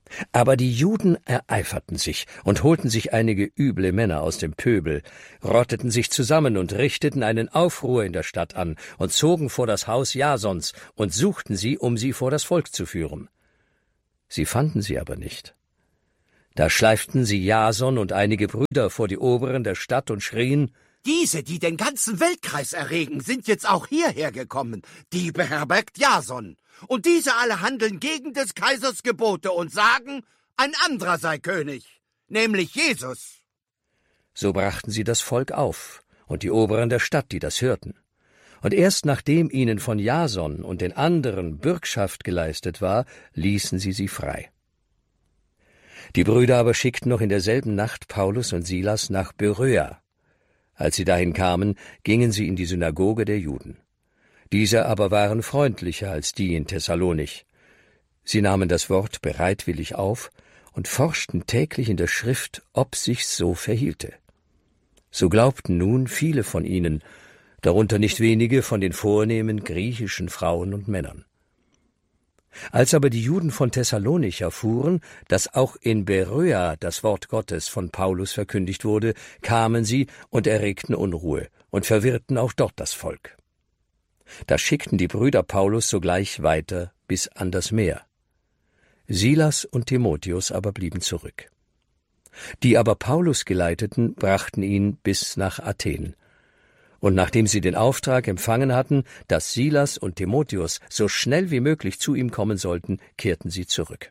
Speaker 1: Aber die Juden ereiferten sich und holten sich einige üble Männer aus dem Pöbel, rotteten sich zusammen und richteten einen Aufruhr in der Stadt an und zogen vor das Haus Jasons und suchten sie, um sie vor das Volk zu führen. Sie fanden sie aber nicht. Da schleiften sie Jason und einige Brüder vor die Oberen der Stadt und schrien:
Speaker 7: Diese, die den ganzen Weltkreis erregen, sind jetzt auch hierher gekommen. Die beherbergt Jason. Und diese alle handeln gegen des Kaisers Gebote und sagen, ein anderer sei König, nämlich Jesus.
Speaker 1: So brachten sie das Volk auf und die Oberen der Stadt, die das hörten. Und erst nachdem ihnen von Jason und den anderen Bürgschaft geleistet war, ließen sie frei. Die Brüder aber schickten noch in derselben Nacht Paulus und Silas nach Beröa. Als sie dahin kamen, gingen sie in die Synagoge der Juden. Diese aber waren freundlicher als die in Thessalonich. Sie nahmen das Wort bereitwillig auf und forschten täglich in der Schrift, ob sich's so verhielte. So glaubten nun viele von ihnen, darunter nicht wenige von den vornehmen griechischen Frauen und Männern. Als aber die Juden von Thessalonich erfuhren, dass auch in Beröa das Wort Gottes von Paulus verkündigt wurde, kamen sie und erregten Unruhe und verwirrten auch dort das Volk. Da schickten die Brüder Paulus sogleich weiter bis an das Meer. Silas und Timotheus aber blieben zurück. Die aber Paulus geleiteten, brachten ihn bis nach Athen. Und nachdem sie den Auftrag empfangen hatten, dass Silas und Timotheus so schnell wie möglich zu ihm kommen sollten, kehrten sie zurück.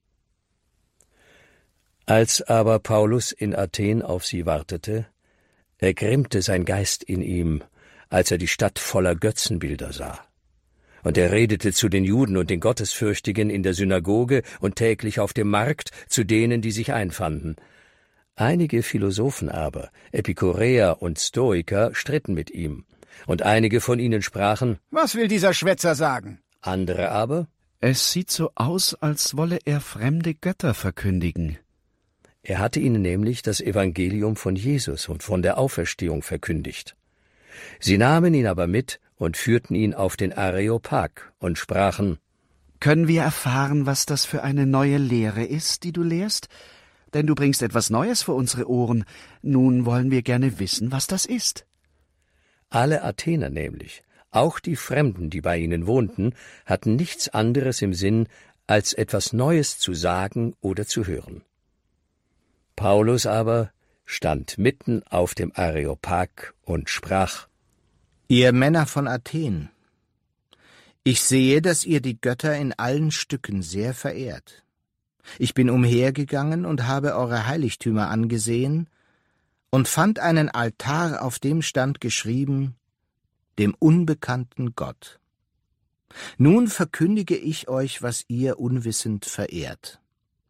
Speaker 1: Als aber Paulus in Athen auf sie wartete, ergrimmte sein Geist in ihm, als er die Stadt voller Götzenbilder sah. Und er redete zu den Juden und den Gottesfürchtigen in der Synagoge und täglich auf dem Markt zu denen, die sich einfanden. Einige Philosophen aber, Epikureer und Stoiker, stritten mit ihm, und einige von ihnen sprachen:
Speaker 4: Was will dieser Schwätzer sagen?
Speaker 1: Andere aber:
Speaker 14: Es sieht so aus, als wolle er fremde Götter verkündigen.
Speaker 1: Er hatte ihnen nämlich das Evangelium von Jesus und von der Auferstehung verkündigt. Sie nahmen ihn aber mit und führten ihn auf den Areopag und sprachen:
Speaker 14: Können wir erfahren, was das für eine neue Lehre ist, die du lehrst? Denn du bringst etwas Neues vor unsere Ohren. Nun wollen wir gerne wissen, was das ist.
Speaker 1: Alle Athener nämlich, auch die Fremden, die bei ihnen wohnten, hatten nichts anderes im Sinn, als etwas Neues zu sagen oder zu hören. Paulus aber stand mitten auf dem Areopag und sprach:
Speaker 8: Ihr Männer von Athen, ich sehe, dass ihr die Götter in allen Stücken sehr verehrt. Ich bin umhergegangen und habe eure Heiligtümer angesehen und fand einen Altar, auf dem stand geschrieben: dem unbekannten Gott. Nun verkündige ich euch, was ihr unwissend verehrt.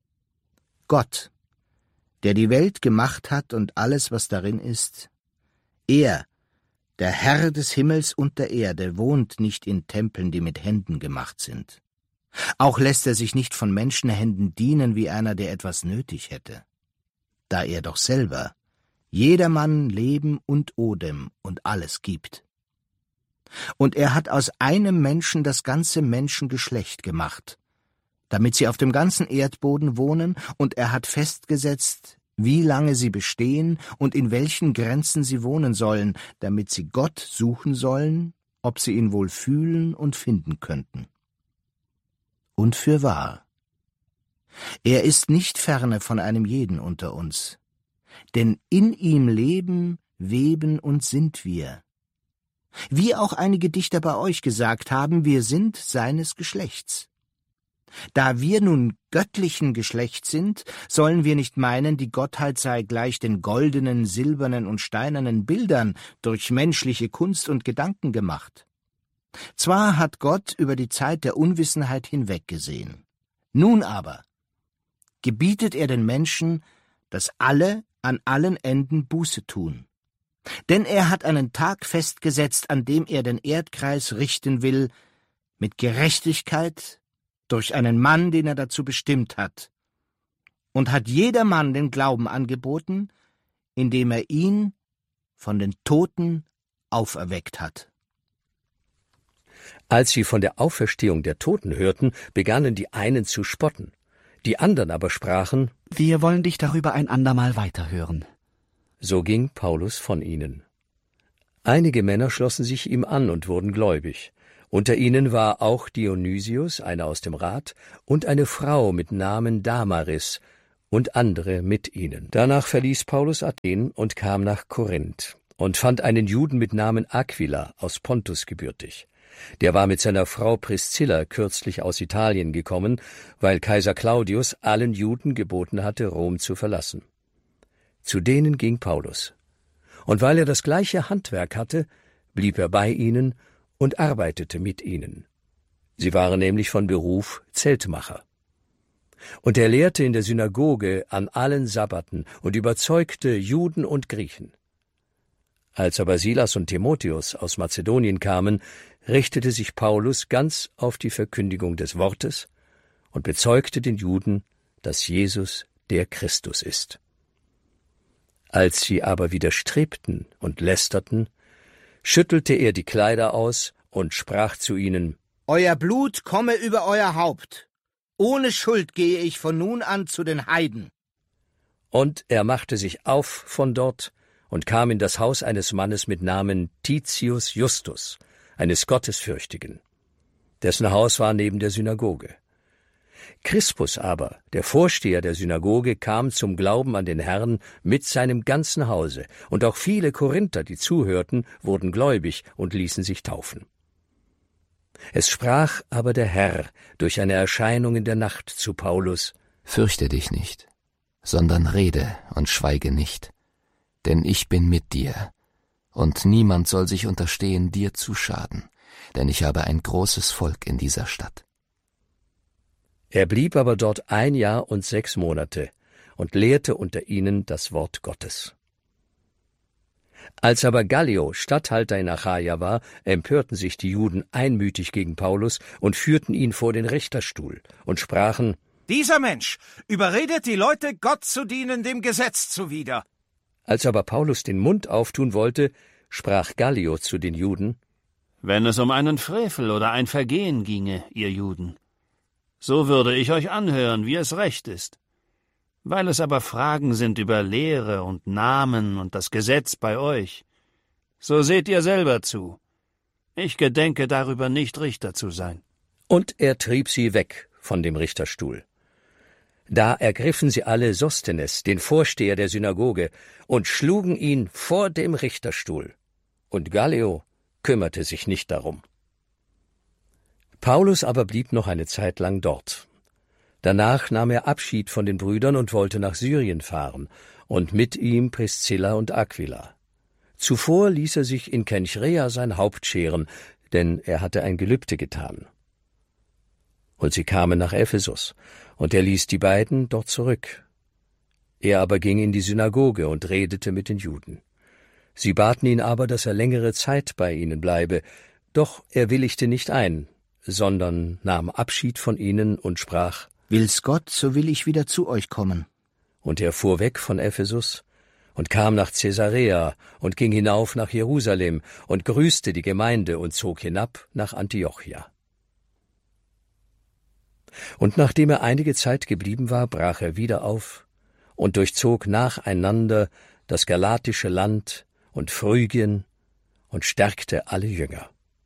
Speaker 8: Gott, der die Welt gemacht hat und alles, was darin ist, er, der Herr des Himmels und der Erde, wohnt nicht in Tempeln, die mit Händen gemacht sind. Auch lässt er sich nicht von Menschenhänden dienen wie einer, der etwas nötig hätte, da er doch selber jedermann Leben und Odem und alles gibt. Und er hat aus einem Menschen das ganze Menschengeschlecht gemacht, damit sie auf dem ganzen Erdboden wohnen, und er hat festgesetzt, wie lange sie bestehen und in welchen Grenzen sie wohnen sollen, damit sie Gott suchen sollen, ob sie ihn wohl fühlen und finden könnten. Und fürwahr, er ist nicht ferne von einem jeden unter uns, denn in ihm leben, weben und sind wir. Wie auch einige Dichter bei euch gesagt haben, wir sind seines Geschlechts. Da wir nun göttlichen Geschlechts sind, sollen wir nicht meinen, die Gottheit sei gleich den goldenen, silbernen und steinernen Bildern durch menschliche Kunst und Gedanken gemacht. Zwar hat Gott über die Zeit der Unwissenheit hinweggesehen. Nun aber gebietet er den Menschen, dass alle an allen Enden Buße tun. Denn er hat einen Tag festgesetzt, an dem er den Erdkreis richten will, mit Gerechtigkeit durch einen Mann, den er dazu bestimmt hat, und hat jedermann den Glauben angeboten, indem er ihn von den Toten auferweckt hat.
Speaker 1: Als sie von der Auferstehung der Toten hörten, begannen die einen zu spotten. Die anderen aber sprachen:
Speaker 14: Wir wollen dich darüber ein andermal weiterhören.
Speaker 1: So ging Paulus von ihnen. Einige Männer schlossen sich ihm an und wurden gläubig. Unter ihnen war auch Dionysius, einer aus dem Rat, und eine Frau mit Namen Damaris, und andere mit ihnen. Danach verließ Paulus Athen und kam nach Korinth und fand einen Juden mit Namen Aquila aus Pontus gebürtig. Der war mit seiner Frau Priscilla kürzlich aus Italien gekommen, weil Kaiser Claudius allen Juden geboten hatte, Rom zu verlassen. Zu denen ging Paulus. Und weil er das gleiche Handwerk hatte, blieb er bei ihnen und arbeitete mit ihnen. Sie waren nämlich von Beruf Zeltmacher. Und er lehrte in der Synagoge an allen Sabbaten und überzeugte Juden und Griechen. Als aber Silas und Timotheus aus Mazedonien kamen, richtete sich Paulus ganz auf die Verkündigung des Wortes und bezeugte den Juden, dass Jesus der Christus ist. Als sie aber widerstrebten und lästerten, schüttelte er die Kleider aus und sprach zu ihnen:
Speaker 8: Euer Blut komme über euer Haupt. Ohne Schuld gehe ich von nun an zu den Heiden.
Speaker 1: Und er machte sich auf von dort und kam in das Haus eines Mannes mit Namen Titius Justus, eines Gottesfürchtigen. Dessen Haus war neben der Synagoge. Crispus aber, der Vorsteher der Synagoge, kam zum Glauben an den Herrn mit seinem ganzen Hause, und auch viele Korinther, die zuhörten, wurden gläubig und ließen sich taufen. Es sprach aber der Herr durch eine Erscheinung in der Nacht zu Paulus:
Speaker 15: Fürchte dich nicht, sondern rede und schweige nicht, denn ich bin mit dir, und niemand soll sich unterstehen, dir zu schaden, denn ich habe ein großes Volk in dieser Stadt.
Speaker 1: Er blieb aber dort 1 Jahr und 6 Monate und lehrte unter ihnen das Wort Gottes. Als aber Gallio Statthalter in Achaia war, empörten sich die Juden einmütig gegen Paulus und führten ihn vor den Richterstuhl und sprachen:
Speaker 9: Dieser Mensch überredet die Leute, Gott zu dienen, dem Gesetz zuwider.
Speaker 1: Als aber Paulus den Mund auftun wollte, sprach Gallio zu den Juden:
Speaker 3: Wenn es um einen Frevel oder ein Vergehen ginge, ihr Juden, so würde ich euch anhören, wie es recht ist. Weil es aber Fragen sind über Lehre und Namen und das Gesetz bei euch, so seht ihr selber zu. Ich gedenke darüber nicht Richter zu sein.
Speaker 1: Und er trieb sie weg von dem Richterstuhl. Da ergriffen sie alle Sosthenes, den Vorsteher der Synagoge, und schlugen ihn vor dem Richterstuhl. Und Gallio kümmerte sich nicht darum. Paulus aber blieb noch eine Zeit lang dort. Danach nahm er Abschied von den Brüdern und wollte nach Syrien fahren, und mit ihm Priscilla und Aquila. Zuvor ließ er sich in Kenchrea sein Haupt scheren, denn er hatte ein Gelübde getan. Und sie kamen nach Ephesus, und er ließ die beiden dort zurück. Er aber ging in die Synagoge und redete mit den Juden. Sie baten ihn aber, dass er längere Zeit bei ihnen bleibe, doch er willigte nicht ein, sondern nahm Abschied von ihnen und sprach:
Speaker 8: Will's Gott, so will ich wieder zu euch kommen.
Speaker 1: Und er fuhr weg von Ephesus und kam nach Caesarea und ging hinauf nach Jerusalem und grüßte die Gemeinde und zog hinab nach Antiochia. Und nachdem er einige Zeit geblieben war, brach er wieder auf und durchzog nacheinander das galatische Land und Phrygien und stärkte alle Jünger.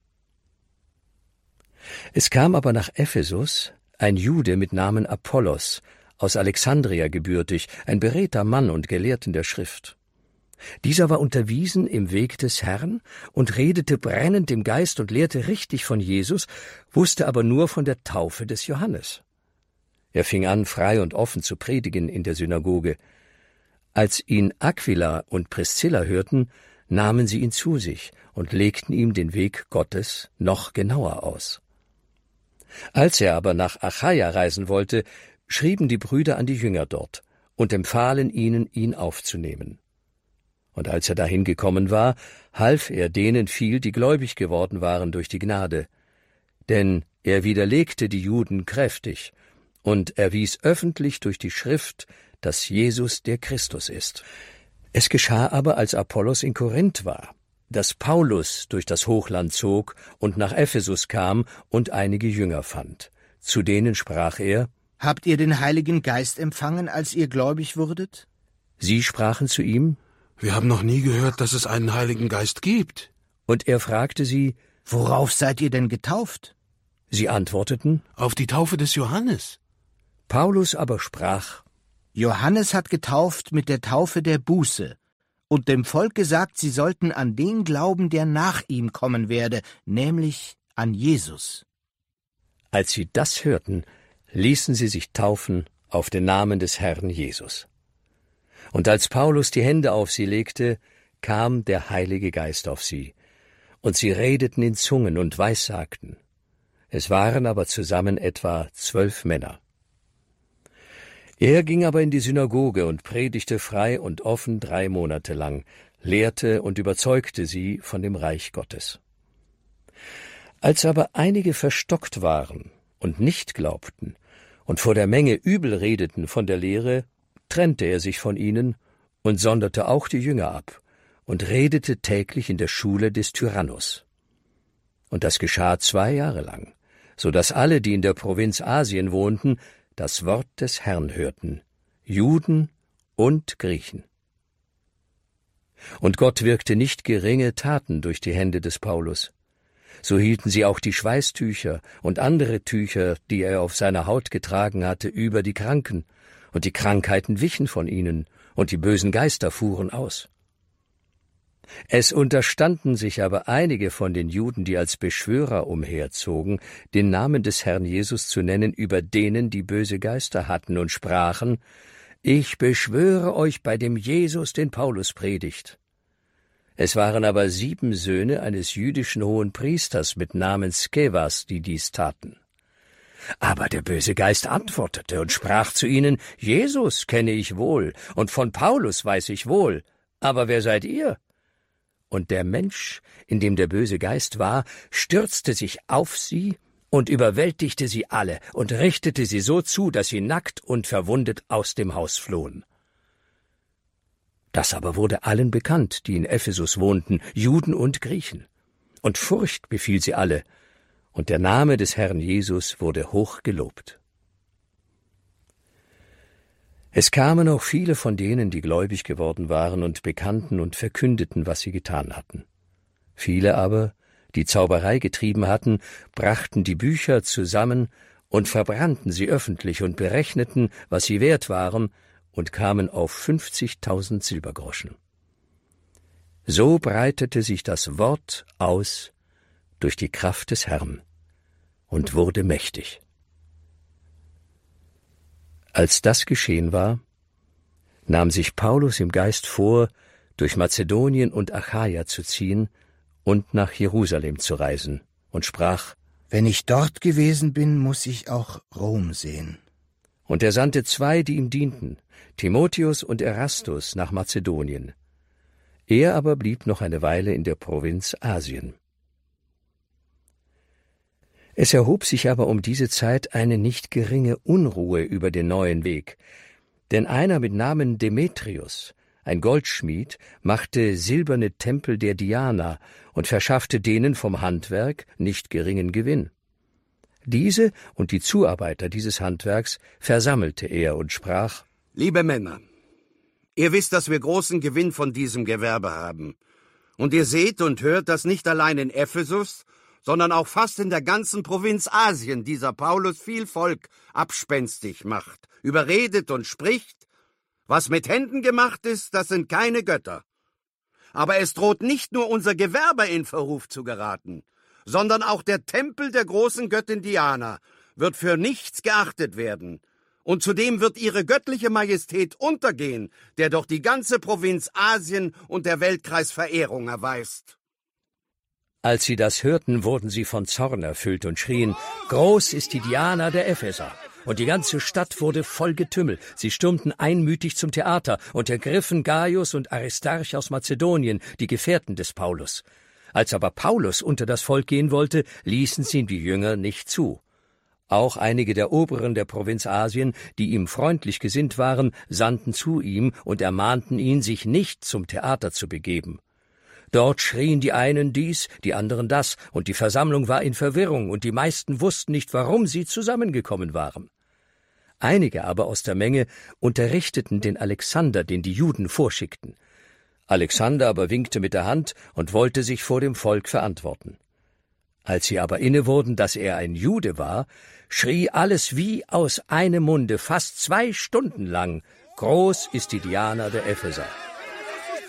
Speaker 1: Es kam aber nach Ephesus ein Jude mit Namen Apollos, aus Alexandria gebürtig, ein beredter Mann und Gelehrten der Schrift. Dieser war unterwiesen im Weg des Herrn und redete brennend im Geist und lehrte richtig von Jesus, wusste aber nur von der Taufe des Johannes. Er fing an, frei und offen zu predigen in der Synagoge. Als ihn Aquila und Priscilla hörten, nahmen sie ihn zu sich und legten ihm den Weg Gottes noch genauer aus. Als er aber nach Achaia reisen wollte, schrieben die Brüder an die Jünger dort und empfahlen ihnen, ihn aufzunehmen. Und als er dahin gekommen war, half er denen viel, die gläubig geworden waren durch die Gnade. Denn er widerlegte die Juden kräftig und erwies öffentlich durch die Schrift, dass Jesus der Christus ist. Es geschah aber, als Apollos in Korinth war, dass Paulus durch das Hochland zog und nach Ephesus kam und einige Jünger fand. Zu denen sprach er:
Speaker 8: Habt ihr den Heiligen Geist empfangen, als ihr gläubig wurdet?
Speaker 1: Sie sprachen zu ihm:
Speaker 16: Wir haben noch nie gehört, dass es einen Heiligen Geist gibt.
Speaker 1: Und er fragte sie:
Speaker 8: Worauf seid ihr denn getauft?
Speaker 1: Sie antworteten:
Speaker 16: Auf die Taufe des Johannes.
Speaker 1: Paulus aber sprach:
Speaker 8: Johannes hat getauft mit der Taufe der Buße und dem Volk gesagt, sie sollten an den glauben, der nach ihm kommen werde, nämlich an Jesus.
Speaker 1: Als sie das hörten, ließen sie sich taufen auf den Namen des Herrn Jesus. Und als Paulus die Hände auf sie legte, kam der Heilige Geist auf sie, und sie redeten in Zungen und weissagten. Es waren aber zusammen etwa 12 Männer. Er ging aber in die Synagoge und predigte frei und offen 3 Monate lang, lehrte und überzeugte sie von dem Reich Gottes. Als aber einige verstockt waren und nicht glaubten und vor der Menge übel redeten von der Lehre, trennte er sich von ihnen und sonderte auch die Jünger ab und redete täglich in der Schule des Tyrannus. Und das geschah 2 Jahre lang, so dass alle, die in der Provinz Asien wohnten, das Wort des Herrn hörten, Juden und Griechen. Und Gott wirkte nicht geringe Taten durch die Hände des Paulus. So hielten sie auch die Schweißtücher und andere Tücher, die er auf seiner Haut getragen hatte, über die Kranken, und die Krankheiten wichen von ihnen, und die bösen Geister fuhren aus. Es unterstanden sich aber einige von den Juden, die als Beschwörer umherzogen, den Namen des Herrn Jesus zu nennen über denen, die böse Geister hatten, und sprachen: Ich beschwöre euch bei dem Jesus, den Paulus predigt. Es waren aber 7 Söhne eines jüdischen Hohenpriesters mit Namen Skevas, die dies taten. Aber der böse Geist antwortete und sprach zu ihnen: Jesus kenne ich wohl, und von Paulus weiß ich wohl, aber wer seid ihr? Und der Mensch, in dem der böse Geist war, stürzte sich auf sie und überwältigte sie alle und richtete sie so zu, dass sie nackt und verwundet aus dem Haus flohen. Das aber wurde allen bekannt, die in Ephesus wohnten, Juden und Griechen. Und Furcht befiel sie alle, und der Name des Herrn Jesus wurde hoch gelobt. Es kamen auch viele von denen, die gläubig geworden waren und bekannten und verkündeten, was sie getan hatten. Viele aber, die Zauberei getrieben hatten, brachten die Bücher zusammen und verbrannten sie öffentlich und berechneten, was sie wert waren, und kamen auf 50.000 Silbergroschen. So breitete sich das Wort aus durch die Kraft des Herrn und wurde mächtig. Als das geschehen war, nahm sich Paulus im Geist vor, durch Mazedonien und Achaia zu ziehen und nach Jerusalem zu reisen, und sprach:
Speaker 8: Wenn ich dort gewesen bin, muss ich auch Rom sehen.
Speaker 1: Und er sandte 2, die ihm dienten, Timotheus und Erastus, nach Mazedonien. Er aber blieb noch eine Weile in der Provinz Asien. Es erhob sich aber um diese Zeit eine nicht geringe Unruhe über den neuen Weg, denn einer mit Namen Demetrius, ein Goldschmied, machte silberne Tempel der Diana und verschaffte denen vom Handwerk nicht geringen Gewinn. Diese und die Zuarbeiter dieses Handwerks versammelte er und sprach:
Speaker 7: Liebe Männer, ihr wisst, dass wir großen Gewinn von diesem Gewerbe haben. Und ihr seht und hört, dass nicht allein in Ephesus, sondern auch fast in der ganzen Provinz Asien dieser Paulus viel Volk abspenstig macht, überredet und spricht: Was mit Händen gemacht ist, das sind keine Götter. Aber es droht nicht nur unser Gewerbe in Verruf zu geraten, sondern auch der Tempel der großen Göttin Diana wird für nichts geachtet werden. Und zudem wird ihre göttliche Majestät untergehen, der doch die ganze Provinz Asien und der Weltkreis Verehrung erweist.
Speaker 1: Als sie das hörten, wurden sie von Zorn erfüllt und schrien: Groß ist die Diana der Epheser! Und die ganze Stadt wurde voll Getümmel. Sie stürmten einmütig zum Theater und ergriffen Gaius und Aristarch aus Mazedonien, die Gefährten des Paulus. Als aber Paulus unter das Volk gehen wollte, ließen sie ihm die Jünger nicht zu. Auch einige der Oberen der Provinz Asien, die ihm freundlich gesinnt waren, sandten zu ihm und ermahnten ihn, sich nicht zum Theater zu begeben. Dort schrien die einen dies, die anderen das, und die Versammlung war in Verwirrung, und die meisten wussten nicht, warum sie zusammengekommen waren. Einige aber aus der Menge unterrichteten den Alexander, den die Juden vorschickten. Alexander aber winkte mit der Hand und wollte sich vor dem Volk verantworten. Als sie aber inne wurden, dass er ein Jude war, schrie alles wie aus einem Munde fast 2 Stunden lang: Groß ist die Diana der Epheser.